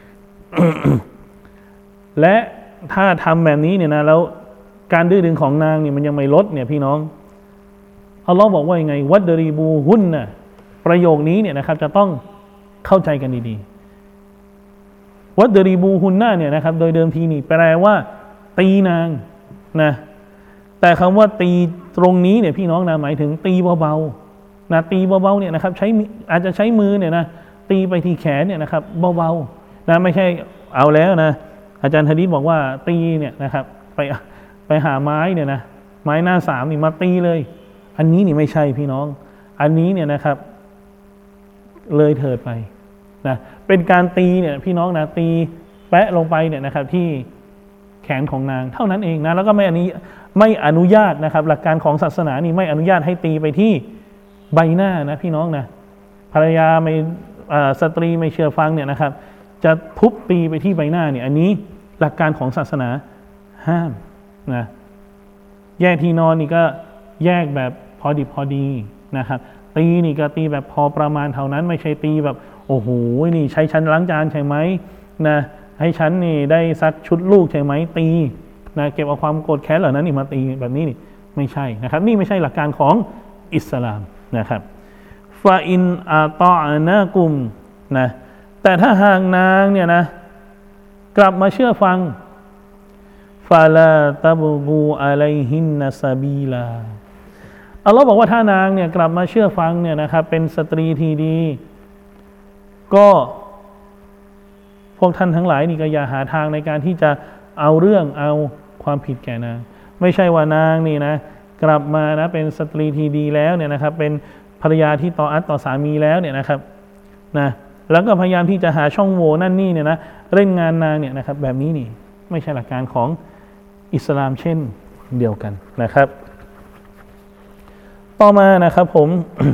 และถ้าทำแบบนี้เนี่ยนะแล้วการดื้อดึงของนางเนี่ยมันยังไม่ลดเนี่ยพี่น้องอัลลอฮ์บอกว่ายังไงวัดเดรีบูฮุนนะประโยคนี้เนี่ยนะครับจะต้องเข้าใจกันดีๆวัดเดรีบูฮุนนะเนี่ยนะครับโดยเดิมทีนี่แปลว่าตีนางนะแต่คำว่าตีตรงนี้เนี่ยพี่น้องนะหมายถึงตีเบาๆนะตีเบาๆเนี่ยนะครับอาจจะใช้มือเนี่ยนะตีไปที่แขนเนี่ยนะครับเบาๆนะไม่ใช่เอาแล้วนะอาจารย์ฮะดีษบอกว่าตีเนี่ยนะครับไปหาไม้เนี่ยนะไม้หน้าสามนี่มาตีเลยอันนี้นี่ไม่ใช่พี่น้องอันนี้เนี่ยนะครับเลยเถิดไปนะเป็นการตีเนี่ยพี่น้องนะตีแปะลงไปเนี่ยนะครับที่แขนของนางเท่านั้นเองนะแล้วก็ไม่อนุญาตนะครับหลักการของศาสนานี่ไม่อนุญาตให้ตีไปที่ใบหน้านะพี่น้องนะภรรยาไม่สตรีไม่เชื่อฟังเนี่ยนะครับจะทุบตีไปที่ใบหน้าเนี่ยอันนี้หลักการของศาสนาห้ามนะแยกที่นอนนี่ก็แยกแบบพอดิบพอดีนะครับตีนี่ก็ตีแบบพอประมาณเท่านั้นไม่ใช่ตีแบบโอ้โหนี่ใช้ชั้นล้างจานใช่ไหมนะให้ฉันนี่ได้ซักชุดลูกใช่ไหมตีนะเก็บเอาความโกรธแค้นเหล่านั้นนี่มาตีแบบนี้นี่ไม่ใช่นะครับนี่ไม่ใช่หลักการของอิสลามนะครับฟาอินอาตอนะกุมนะแต่ถ้าหากนางเนี่ยนะกลับมาเชื่อฟังฟาลาตะบูกูอะลัยฮินนะซาบีลาอัลลอฮ์บอกว่าถ้านางเนี่ยกลับมาเชื่อฟังเนี่ยนะครับเป็นสตรีที่ดีก็พวกท่านทั้งหลายนี่ก็อย่าหาทางในการที่จะเอาเรื่องเอาความผิดแก่นางไม่ใช่ว่านางนี่นะกลับมานะเป็นสตรีที่ดีแล้วเนี่ยนะครับเป็นภรรยาที่ต่ออัตต่อสามีแล้วเนี่ยนะครับนะแล้วก็พยายามที่จะหาช่องโหว่นั่นนี่เนี่ยนะเล่นงานนางเนี่ยนะครับแบบนี้นี่ไม่ใช่หลักการของอิสลามเช่นเดียวกันนะครับต่อมานะครับผม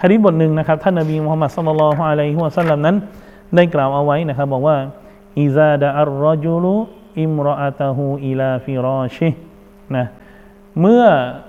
หะดีษบทหนึ่งนะครับท่านนบีมุฮัมมัดศ็อลลัลลอฮุอะลัยฮิวะซัลลัมนั้นได้กล่าวเอาไว้นะครับบอกว่าอิซาดะอัรรอจุลุอิมรออะตะฮูอิลาฟิราชิฮ์นะเมื่อ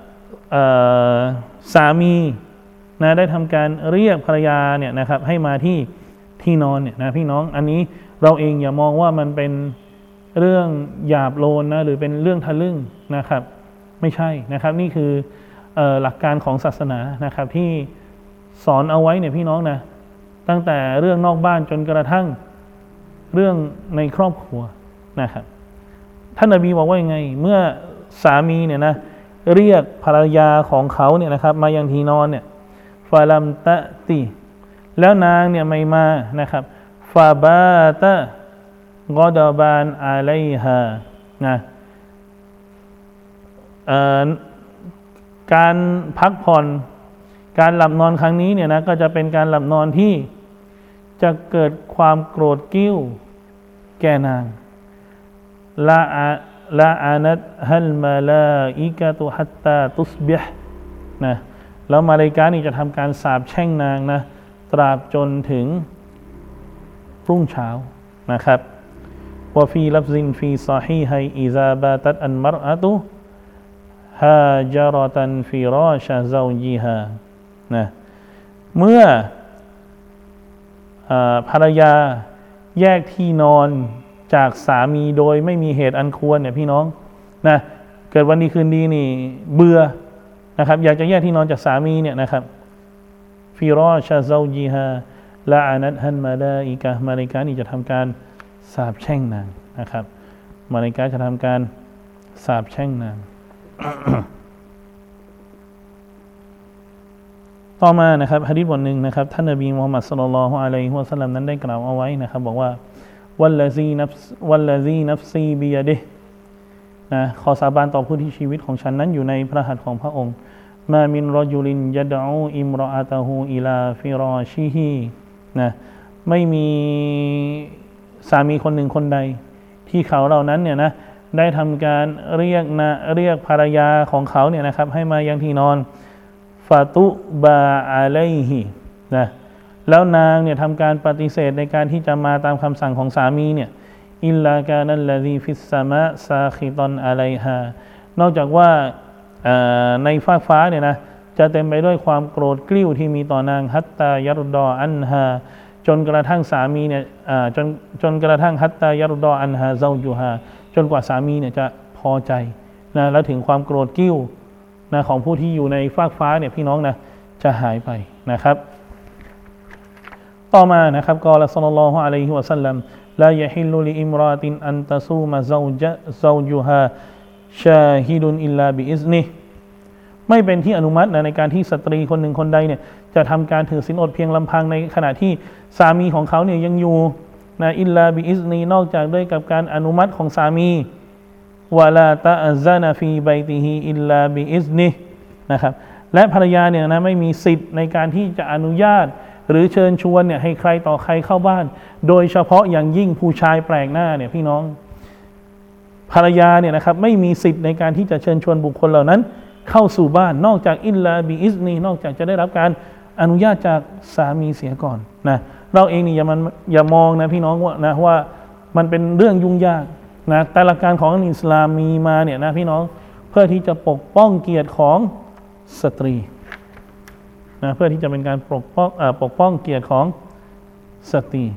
สามีนะได้ทำการเรียกภรรยาเนี่ยนะครับให้มาที่นอนเนี่ยนะพี่น้องอันนี้เราเองอย่ามองว่ามันเป็นเรื่องหยาบโลนนะหรือเป็นเรื่องทะลึ่งนะครับไม่ใช่นะครับนี่คือหลักการของศาสนานะครับที่สอนเอาไว้เนี่ยพี่น้องนะตั้งแต่เรื่องนอกบ้านจนกระทั่งเรื่องในครอบครัวนะครับท่านนบีบอกว่ายังไงเมื่อสามีเนี่ยนะเรียกภรรยาของเขาเนี่ยนะครับมายังที่นอนเนี่ยฟาลัมตะติแล้วนางเนี่ยไม่มานะครับฟาบาตะกอดบานอาลัยฮานะการพักผ่อนการหลับนอนครั้งนี้เนี่ยนะก็จะเป็นการหลับนอนที่จะเกิดความโกรธกิ้วแก่นางละอานัตฮัลมาลาอิกะตุฮัตตาตุสบิฮนะแล้วมาลาอิกะฮ์นี่จะทำการสาปแช่งนางนะตราบจนถึงรุ่งเช้านะครับวะฟีลัฟซินฟีซอฮีฮัยอิซาบาตัตอันมัรอะตุฮาจารอตันฟิราชะซาวญิฮานะเมื่อภรรยาแยกที่นอนจากสามีโดยไม่มีเหตุอันควรเนี่ยพี่น้องนะเกิดวันดีคืนดีนี่เบื่อนะครับอยากจะแยกที่นอนจากสามีเนี่ยนะครับฟิราชะซาวญิฮาละอานัตฮันมาลาอิกะฮ์มาลาอิกะฮ์นี่จะทำการสาปแช่งนางนะครับมาลาอิกะฮ์จะทำการสาปแช่งนาง ต่อมานะครับหะดีษบทหนึ่งนะครับท่านนบีมุฮัมมัดศ็อลลัลลอฮุอะลัยฮิวะซัลลัมนั้นได้กล่าวเอาไว้นะครับบอกว่าวัลลซีนัฟซีบิยะดิฮ์นะขอสาบานต่อผู้ที่ชีวิตของฉันนั้นอยู่ในพระหัตถ์ของพระองค์มามินรอจุลินยะดอูอิมรออะตะฮูอิลาฟิราชิฮินะไม่มีสามีคนหนึ่งคนใดที่เขาเหล่านั้นเนี่ยนะได้ทำการเรียกภรรยาของเขาเนี่ยนะครับให้มายังที่นอนฟาตุบาอะลัยฮินะแล้วนางเนี่ยทำการปฏิเสธในการที่จะมาตามคำสั่งของสามีเนี่ยอิลลากานัลลซีฟิสซามะซาคิตอนอะลัยฮานอกจากว่าในฟากฟ้าเนี่ยนะจะเต็มไปด้วยความโกรธกริ้วที่มีต่อนางฮัตตายัรดออันฮาจนกระทั่งสามีเนี่ยจนกระทั่งฮัตตายัรดออันฮาเซาจูฮาจนกว่าสามีเนี่ยจะพอใจนะแล้วถึงความโกรธกริ้วนะของผู้ที่อยู่ในฟากฟ้าเนี่ยพี่น้องนะจะหายไปนะครับต่อมานะครับกอละศ็อลลัลลอฮุอะลัยฮิวะซัลลัมลายะฮิลลุลิอิมรอตินอันตะซูมะซาวจุฮาชาฮิดุนอิลลาบิอิซนิฮ์ไม่เป็นที่อนุมัตินะในการที่สตรีคนหนึ่งคนใดเนี่ยจะทำการถือศีลอดเพียงลำพังในขณะที่สามีของเขาเนี่ยยังอยู่นะอิลลาบิอิซนีนอกจากด้วยกับการอนุมัติของสามีวะลาตะอัซซะนะฟีบัยติฮิอิลลาบิอิซนิฮ์นะครับและภรรยาเนี่ยนะไม่มีสิทธิ์ในการที่จะอนุญาตหรือเชิญชวนเนี่ยให้ใครต่อใครเข้าบ้านโดยเฉพาะอย่างยิ่งผู้ชายแปลกหน้าเนี่ยพี่น้องภรรยาเนี่ยนะครับไม่มีสิทธิ์ในการที่จะเชิญชวนบุคคลเหล่านั้นเข้าสู่บ้านนอกจากอิลลาบิอิซนีนอกจากจะได้รับการอนุญาตจากสามีเสียก่อนนะเราเองนี่อย่ามองนะพี่น้องว่ามันเป็นเรื่องยุ่งยากนะแต่หลักการของอิสลามมีมาเนี่ยนะพี่น้องเพื่อที่จะปกป้องเกียรติของสตรีนะเพื่อที่จะเป็นการปกป้องเกียรติของสตรี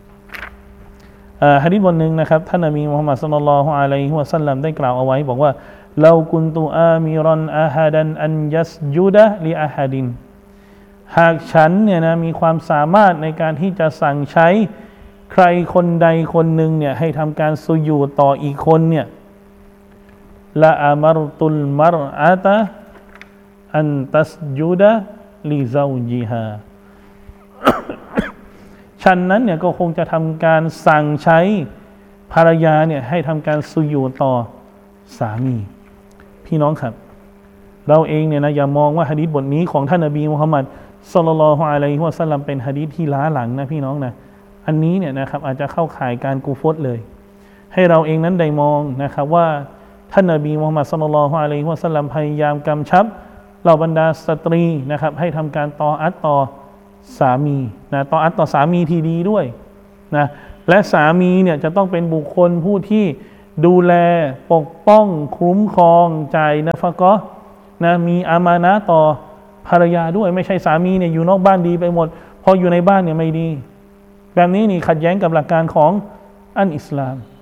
หะดีษบทหนึ่งนะครับท่านนบีมุฮัมมัดศ็อลลัลลอฮุอะลัยฮิวะซัลลัมได้กล่าวเอาไว้บอกว่าลากุนตุอามิรันอะฮัดันอันยัสจุดะลิอะฮัดินหากฉันเนี่ยนะมีความสามารถในการที่จะสั่งใช้ใครคนใดคนหนึ่งเนี่ยให้ทำการสุญูดต่ออีกคนเนี่ยละอามัรตุลมัรอะตะอันตัสจุดะลิซาวญิฮาฉันนั้นเนี่ยก็คงจะทำการสั่งใช้ภรรยาเนี่ยให้ทำการสุญูดต่อสามีพี่น้องครับเราเองเนี่ยนะอย่ามองว่าหะดีษบทนี้ของท่านนบีมุฮัมมัดศ็อลลัลลอฮุอะลัยฮิวะซัลลัมเป็นหะดีษที่ล้าหลังนะพี่น้องนะอันนี้เนี่ยนะครับอาจจะเข้าข่ายการกูฟรเลยให้เราเองนั้นได้มองนะครับว่าท่านนบีมุฮัมมัดศ็อลลัลลอฮุอะลัยฮิวะซัลลัมพยายามกำชับเหล่าบรรดาสตรีนะครับให้ทำการตออัตต่อสามีนะตออัตต่อสามีที่ดีด้วยนะและสามีเนี่ยจะต้องเป็นบุคคลผู้ที่ดูแลปกป้องคุ้มครองจ่ายนะฟะกะห์นะมีอามานะห์ต่อภรรยาด้วยไม่ใช่สามีเนี่ยอยู่นอกบ้านดีไปหมดพออยู่ในบ้านเนี่ยไม่ดีแบบนี้นี่ขัดแย้งกับหลักการของอันอิสลาม